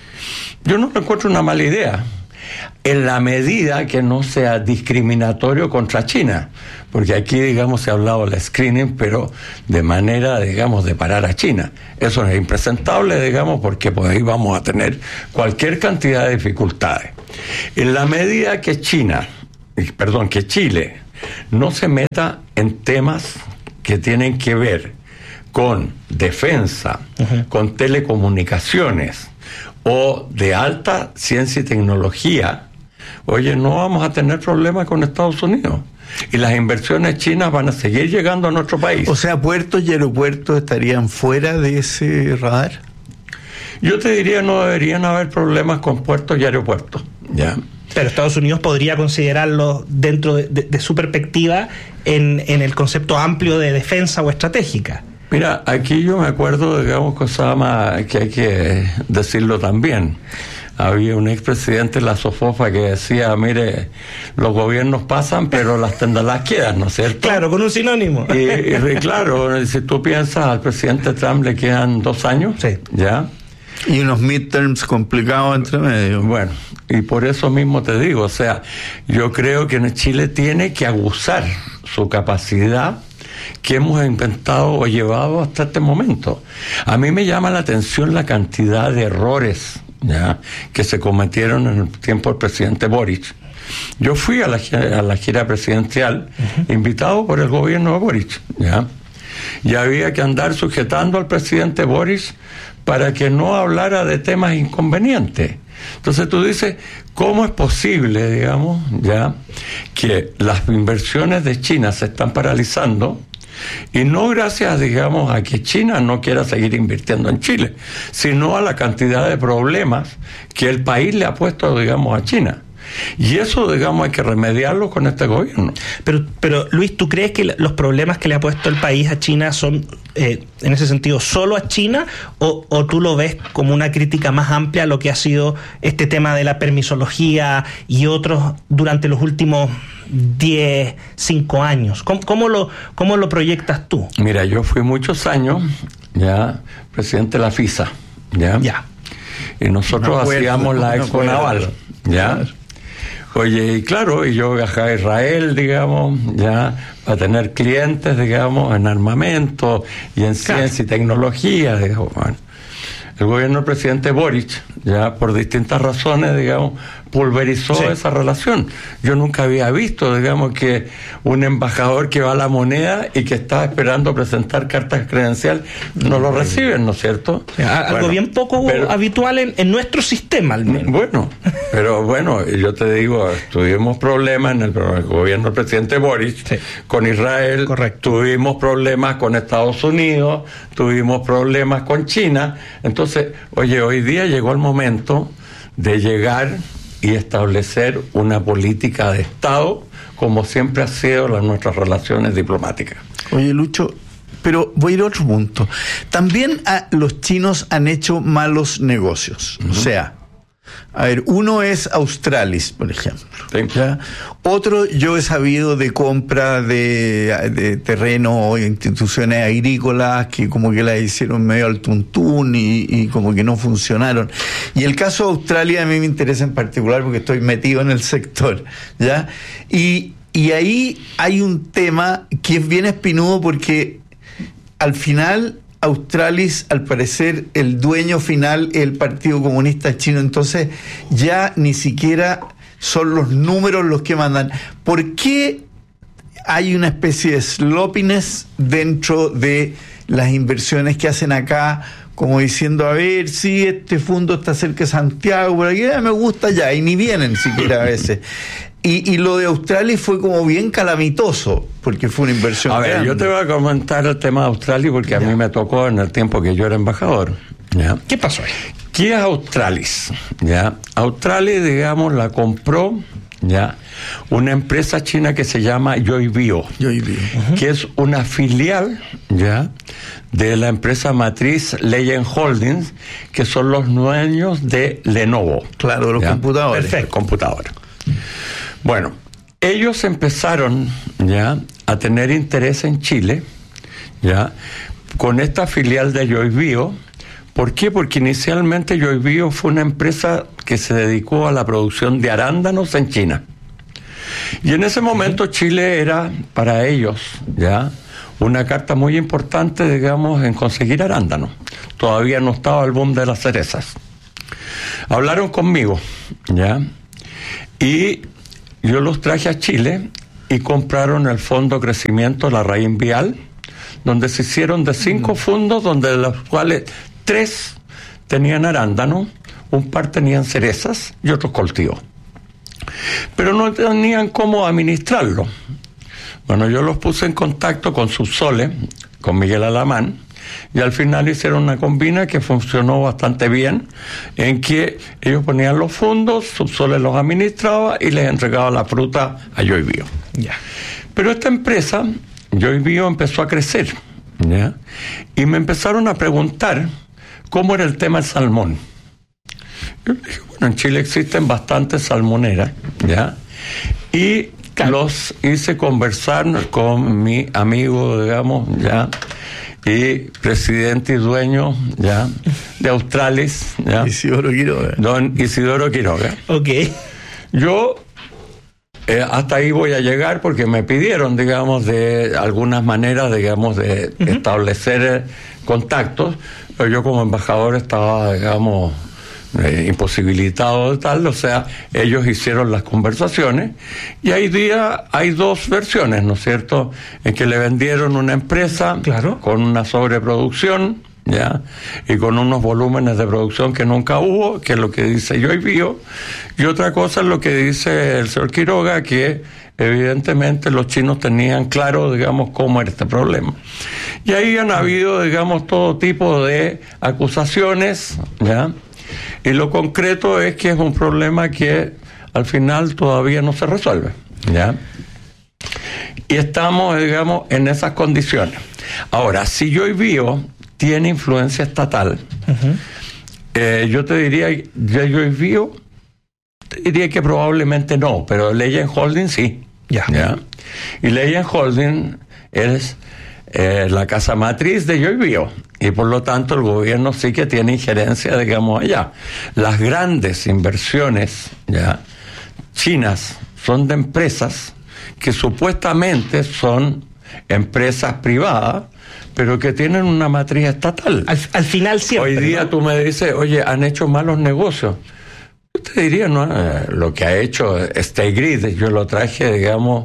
Yo no encuentro una mala idea, en la medida que no sea discriminatorio contra China, porque aquí, digamos, se ha hablado del screening, pero de manera, digamos, de parar a China. Eso es impresentable, digamos, porque pues ahí vamos a tener cualquier cantidad de dificultades. En la medida que China, perdón, que Chile no se meta en temas que tienen que ver con defensa, uh-huh. con telecomunicaciones o de alta ciencia y tecnología, oye, no vamos a tener problemas con Estados Unidos. Y las inversiones chinas van a seguir llegando a nuestro país. O sea, puertos y aeropuertos estarían fuera de ese radar. Yo te diría, no deberían haber problemas con puertos y aeropuertos, ¿ya? Pero Estados Unidos podría considerarlo dentro de, de, de su perspectiva en, en el concepto amplio de defensa o estratégica. Mira, aquí yo me acuerdo, digamos, cosa más que hay que decirlo también. Había un expresidente de la SOFOFA que decía, mire, los gobiernos pasan, pero las tendalas quedan, ¿no es cierto? Claro, con un sinónimo. Y, y claro, si tú piensas, al presidente Trump le quedan dos años, sí. ¿ya? Y unos midterms complicados entre medio. Bueno, y por eso mismo te digo, o sea, yo creo que Chile tiene que abusar su capacidad que hemos inventado o llevado hasta este momento. A mí me llama la atención la cantidad de errores, ¿ya?, que se cometieron en el tiempo del presidente Boric. Yo fui a la, a la gira presidencial, uh-huh. invitado por el gobierno de Boric, ¿ya? Y había que andar sujetando al presidente Boric para que no hablara de temas inconvenientes. Entonces tú dices, ¿cómo es posible, digamos, ya, que las inversiones de China se están paralizando? Y no gracias, digamos, a que China no quiera seguir invirtiendo en Chile, sino a la cantidad de problemas que el país le ha puesto, digamos, a China. Y eso, digamos, hay que remediarlo con este gobierno. Pero, pero Luis, ¿tú crees que los problemas que le ha puesto el país a China son, eh, en ese sentido, solo a China? O, ¿O tú lo ves como una crítica más amplia a lo que ha sido este tema de la permisología y otros durante los últimos diez, cinco años? ¿Cómo, cómo, lo, cómo lo proyectas tú? Mira, yo fui muchos años ya presidente de la FISA, ¿ya? Ya. Y nosotros no hacíamos no, la no Expo Naval, ¿ya? Oye, y claro, y yo viajaba a Israel, digamos, ya, para tener clientes, digamos, en armamento y en claro. ciencia y tecnología, digamos. Bueno, el gobierno del presidente Boric, ya, por distintas razones, digamos, pulverizó sí. esa relación. Yo nunca había visto, digamos, que un embajador que va a la moneda y que está esperando presentar cartas credencial no lo reciben, ¿no es cierto? O sea, algo bueno, bien poco pero, habitual en, en nuestro sistema, al menos. Bueno, pero bueno, yo te digo, tuvimos problemas en el, el gobierno del presidente Boric sí. con Israel, correcto. Tuvimos problemas con Estados Unidos, tuvimos problemas con China. Entonces, oye, hoy día llegó el momento de llegar y establecer una política de Estado como siempre ha sido las nuestras relaciones diplomáticas. Oye, Lucho, pero voy a ir a otro punto. También a, los chinos han hecho malos negocios. Uh-huh. O sea, a ver, uno es Australis, por ejemplo. Sí. ¿Ya? Otro, yo he sabido de compra de, de terreno o instituciones agrícolas que como que las hicieron medio al tuntún y, y como que no funcionaron. Y el caso de Australia a mí me interesa en particular porque estoy metido en el sector, ¿ya? Y, y ahí hay un tema que es bien espinudo porque al final Australis, al parecer, el dueño final es el Partido Comunista Chino, entonces ya ni siquiera son los números los que mandan. ¿Por qué hay una especie de sloppiness dentro de las inversiones que hacen acá, como diciendo, a ver, sí, este fondo está cerca de Santiago, por aquí me gusta ya, y ni vienen siquiera a veces? Y, y lo de Australia fue como bien calamitoso, porque fue una inversión A ver, grande. yo te voy a comentar el tema de Australia porque a mí me tocó en el tiempo que yo era embajador. ¿Ya? ¿Qué pasó ahí? ¿Qué es Australis? ¿Ya? Australis, digamos, la compró, ¿ya?, una empresa china que se llama Yoibio, Yoibio. Uh-huh. que es una filial, ¿ya?, de la empresa matriz Legend Holdings, que son los dueños de Lenovo. Claro, los ¿ya? computadores. Perfecto, computadores. Bueno, ellos empezaron, ya, a tener interés en Chile, ya, con esta filial de Yoibio. ¿Por qué? Porque inicialmente Yoibio fue una empresa que se dedicó a la producción de arándanos en China. Y en ese momento Chile era para ellos, ya, una carta muy importante, digamos, en conseguir arándanos. Todavía no estaba el boom de las cerezas. Hablaron conmigo, ya, y yo los traje a Chile y compraron el Fondo Crecimiento La Raíz Vial, donde se hicieron de cinco fondos, donde de los cuales tres tenían arándano, un par tenían cerezas y otros cultivos. Pero no tenían cómo administrarlo. Bueno, yo los puse en contacto con Subsole, con Miguel Alamán, y al final hicieron una combina que funcionó bastante bien, en que ellos ponían los fondos, Subsole los administraba y les entregaba la fruta a Yoibio. Ya. Pero esta empresa, Yoibio, empezó a crecer, ¿ya?, y me empezaron a preguntar cómo era el tema del salmón. Yo dije, bueno, en Chile existen bastantes salmoneras, ¿ya?, y los hice conversar con mi amigo, digamos, ya, y presidente y dueño, ya, de Australis, ya, Isidoro Quiroga. Don Isidoro Quiroga. Ok. Yo eh, hasta ahí voy a llegar porque me pidieron, digamos, de algunas maneras, digamos, de uh-huh. establecer eh, contactos, pero yo como embajador estaba, digamos, Eh, imposibilitado de tal, o sea, ellos hicieron las conversaciones y hay día hay dos versiones, ¿no es cierto?, en que le vendieron una empresa, claro, con una sobreproducción, ya, y con unos volúmenes de producción que nunca hubo, que es lo que dice Yoibio, y otra cosa es lo que dice el señor Quiroga, que evidentemente los chinos tenían claro, digamos, cómo era este problema. Y ahí han habido, digamos, todo tipo de acusaciones, ya. Y lo concreto es que es un problema que al final todavía no se resuelve, ¿ya? Y estamos, digamos, en esas condiciones. Ahora, si Yoibio tiene influencia estatal, uh-huh. eh, yo te diría, ya Yoibio, te diría que probablemente no, pero Legend Holding sí, ya. ¿ya? Y Legend Holding es eh, la casa matriz de Yoibio. Y por lo tanto el gobierno sí que tiene injerencia, digamos, allá. Las grandes inversiones, ya, chinas son de empresas que supuestamente son empresas privadas, pero que tienen una matriz estatal. Al, al final siempre. Hoy día, ¿no?, tú me dices, oye, han hecho malos negocios. Yo te diría, ¿no?, eh, lo que ha hecho State Grid, yo lo traje, digamos,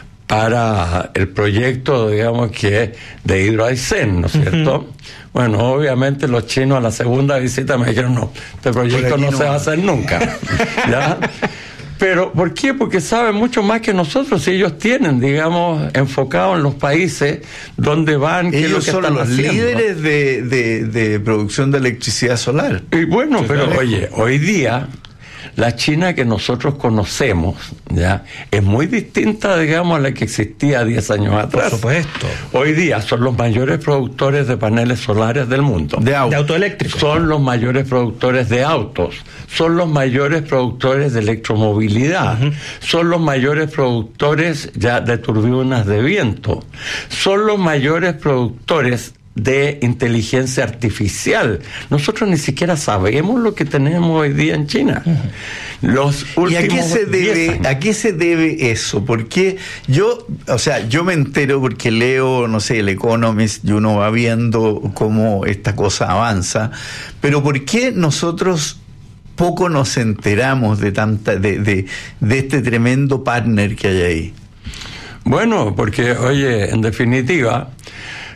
para el proyecto, digamos, que es de Hidroaicén, ¿no es cierto? Uh-huh. Bueno, obviamente los chinos a la segunda visita me dijeron, no, este proyecto no, no se va a hacer nunca. ¿Ya? Pero, ¿por qué? Porque saben mucho más que nosotros y ellos tienen, digamos, enfocado en los países donde van, qué es lo que son están los haciendo. líderes de, de, de producción de electricidad solar. Y bueno, sí, pero claro. Oye, hoy día la China que nosotros conocemos, ya, es muy distinta, digamos, a la que existía diez años atrás. Por supuesto. Hoy día son los mayores productores de paneles solares del mundo. De, auto. de autoeléctricos. Son los mayores productores de autos. Son los mayores productores de electromovilidad. Uh-huh. Son los mayores productores ya de turbinas de viento. Son los mayores productores de inteligencia artificial. Nosotros ni siquiera sabemos lo que tenemos hoy día en China. Uh-huh. Los últimos ¿Y a qué se debe, a qué se debe eso? Porque yo, o sea, yo me entero porque leo, no sé, el Economist y uno va viendo cómo esta cosa avanza, pero ¿por qué nosotros poco nos enteramos de tanta, de, de, de este tremendo partner que hay ahí? Bueno, porque, oye, en definitiva,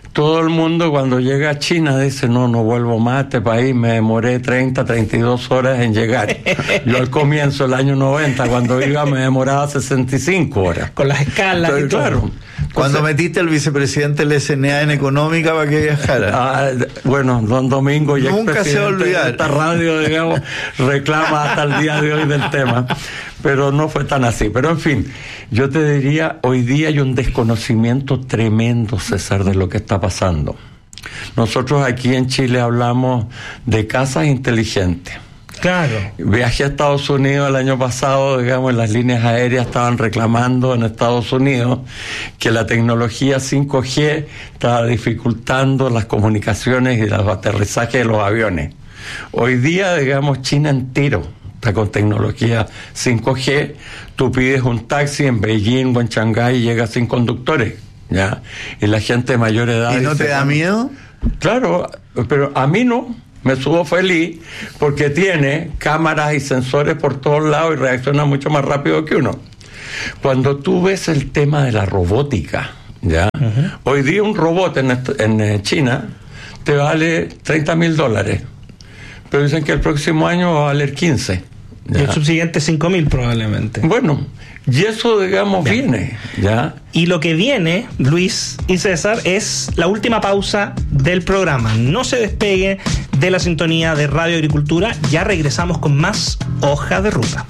todo el mundo cuando llega a China dice, no, no vuelvo más a este país, me demoré treinta, treinta y dos horas en llegar. Yo al comienzo del año noventa, cuando iba, me demoraba sesenta y cinco horas. Con las escalas. Entonces, y todo. claro. Cuando Entonces, metiste al vicepresidente del S N A en económica para que viajara. Ah, bueno, don Domingo, ya nunca se va a olvidar. Esta radio, digamos, reclama hasta el día de hoy del tema, pero no fue tan así. Pero en fin, yo te diría, hoy día hay un desconocimiento tremendo, César, de lo que está pasando. Nosotros aquí en Chile hablamos de casas inteligentes. Claro. Viajé a Estados Unidos el año pasado, digamos, las líneas aéreas estaban reclamando en Estados Unidos que la tecnología cinco G estaba dificultando las comunicaciones y los aterrizajes de los aviones. Hoy día, digamos, China entero está con tecnología cinco G. Tú pides un taxi en Beijing o en Shanghái y llega sin conductores, ¿ya? Y la gente de mayor edad... ¿Y no dice, te da miedo? Claro, pero a mí no. Me subo feliz porque tiene cámaras y sensores por todos lados y reacciona mucho más rápido que uno. Cuando tú ves el tema de la robótica, ¿ya? Uh-huh. Hoy día un robot en, en China te vale treinta mil dólares, pero dicen que el próximo año va a valer quince. ¿Ya? Y el subsiguiente cinco mil probablemente. Bueno, y eso, digamos, ya viene, ¿ya? Y lo que viene, Luis y César, es la última pausa del programa. No se despegue de la sintonía de Radio Agricultura. Ya regresamos con más Hoja de Ruta.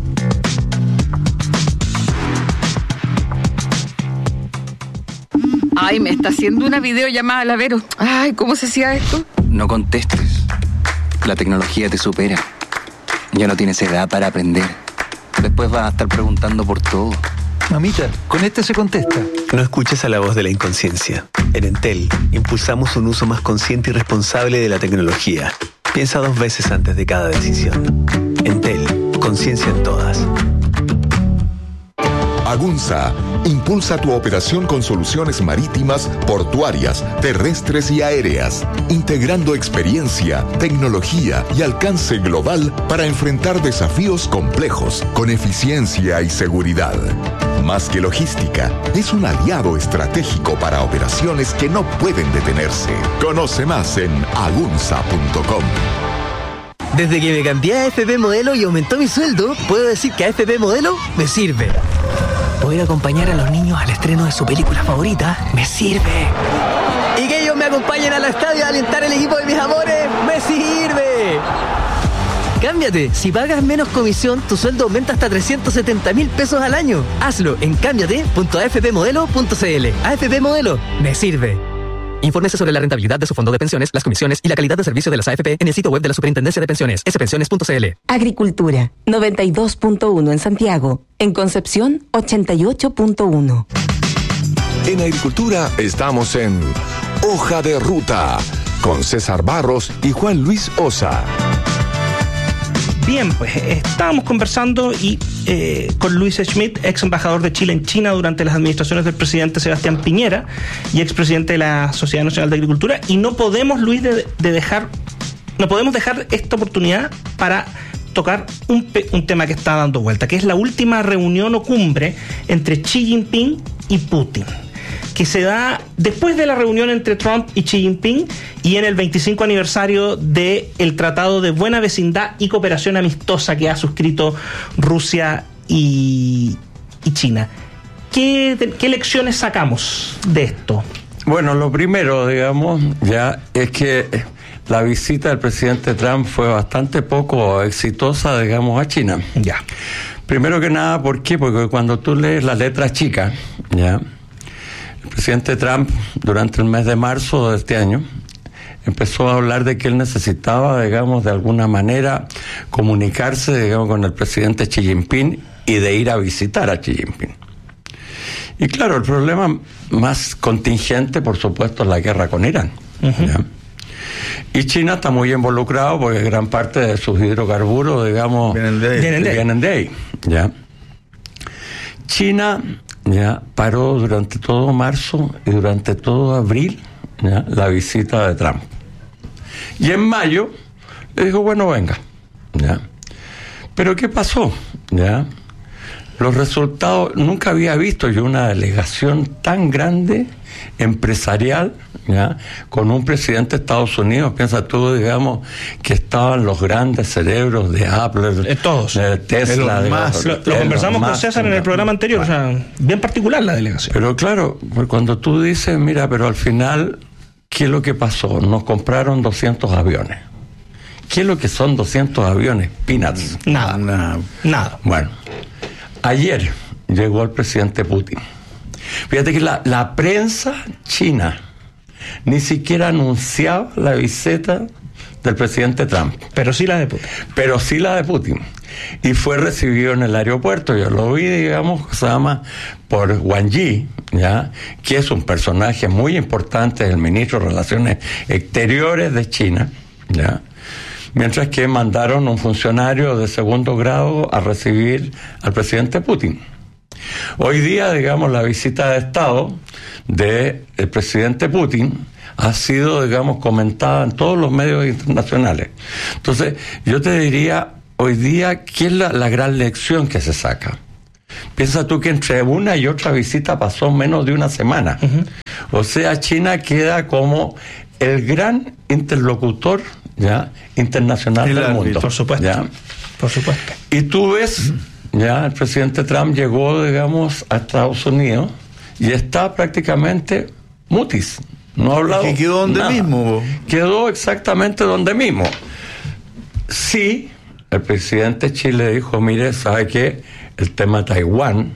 Ay, me está haciendo una videollamada, la Vero. Ay, ¿cómo se hacía esto? No contestes. La tecnología te supera. Ya no tienes edad para aprender. Después vas a estar preguntando por todo. Mamita, con este se contesta. No escuches a la voz de la inconsciencia. En Entel, impulsamos un uso más consciente y responsable de la tecnología. Piensa dos veces antes de cada decisión. Entel, conciencia en todas. Agunza impulsa tu operación con soluciones marítimas, portuarias, terrestres y aéreas, integrando experiencia, tecnología y alcance global para enfrentar desafíos complejos con eficiencia y seguridad. Más que logística, es un aliado estratégico para operaciones que no pueden detenerse. Conoce más en agunza punto com. Desde que me cambié a A F P Modelo y aumentó mi sueldo, puedo decir que A F P Modelo me sirve. Poder acompañar a los niños al estreno de su película favorita me sirve. Y que ellos me acompañen al estadio a alentar el equipo de mis amores me sirve. Cámbiate. Si pagas menos comisión, tu sueldo aumenta hasta trescientos setenta mil pesos al año. Hazlo en cámbiate punto a f p modelo punto c l. A F P Modelo me sirve. Infórmese sobre la rentabilidad de su fondo de pensiones, las comisiones y la calidad de servicio de las A F P en el sitio web de la Superintendencia de Pensiones, s pensiones punto c l. Agricultura, noventa y dos punto uno en Santiago. En Concepción, ochenta y ocho punto uno. En Agricultura estamos en Hoja de Ruta con César Barros y Juan Luis Osa. Bien, pues estábamos conversando y eh, con Luis Schmidt, ex embajador de Chile en China durante las administraciones del presidente Sebastián Piñera y expresidente de la Sociedad Nacional de Agricultura, y no podemos, Luis, de, de dejar, no podemos dejar esta oportunidad para tocar un, un tema que está dando vuelta, que es la última reunión o cumbre entre Xi Jinping y Putin, que se da después de la reunión entre Trump y Xi Jinping y en el veinticinco aniversario del Tratado de Buena Vecindad y Cooperación Amistosa que ha suscrito Rusia y, y China. ¿Qué, ¿Qué lecciones sacamos de esto? Bueno, lo primero, digamos, ya es que la visita del presidente Trump fue bastante poco exitosa, digamos, a China. Ya. Primero que nada, ¿por qué? Porque cuando tú lees las letras chicas, ya, el presidente Trump, durante el mes de marzo de este año, empezó a hablar de que él necesitaba, digamos, de alguna manera comunicarse, digamos, con el presidente Xi Jinping y de ir a visitar a Xi Jinping. Y claro, el problema más contingente, por supuesto, es la guerra con Irán. Uh-huh. ¿Ya? Y China está muy involucrado porque gran parte de sus hidrocarburos, digamos, vienen de ahí. Vienen de ahí. Vienen de ahí, ¿ya? China ya paró durante todo marzo y durante todo abril, ¿ya?, la visita de Trump. Y en mayo le dijo, bueno, venga, ¿ya? Pero ¿qué pasó? ¿Ya? los resultados, nunca había visto yo una delegación tan grande, empresarial, ¿ya? Con un presidente de Estados Unidos. Piensa tú, digamos, que estaban los grandes cerebros de Apple, de todos, de Tesla. De digamos, lo, lo conversamos con César en el programa anterior, o sea, bien particular la delegación. Pero claro, cuando tú dices, mira, pero al final, ¿qué es lo que pasó? Nos compraron doscientos aviones. ¿Qué es lo que son doscientos aviones? Peanuts. Nada, nada. nada. Bueno, ayer llegó el presidente Putin. Fíjate que la, la prensa china ni siquiera anunciaba la visita del presidente Trump. Pero sí la de Putin. Pero sí la de Putin. Y fue recibido en el aeropuerto. Yo lo vi, digamos, se llama, por Wang Yi, ¿ya? Que es un personaje muy importante, el ministro de Relaciones Exteriores de China, ¿ya? Mientras que mandaron un funcionario de segundo grado a recibir al presidente Putin. Hoy día, digamos, la visita de Estado del presidente Putin ha sido, digamos, comentada en todos los medios internacionales. Entonces, yo te diría, hoy día, ¿qué es la, la gran lección que se saca? Piensa tú que entre una y otra visita pasó menos de una semana. Uh-huh. O sea, China queda como el gran interlocutor, ¿ya?, internacional el del árbitro, mundo. Por supuesto. ¿Ya? Por supuesto. Y tú ves... Ya, el presidente Trump llegó, digamos, a Estados Unidos y está prácticamente mutis. No ha hablado. ¿Que quedó donde nada. mismo? Quedó exactamente donde mismo. Sí, el presidente de Chile dijo, mire, ¿sabe qué? El tema Taiwán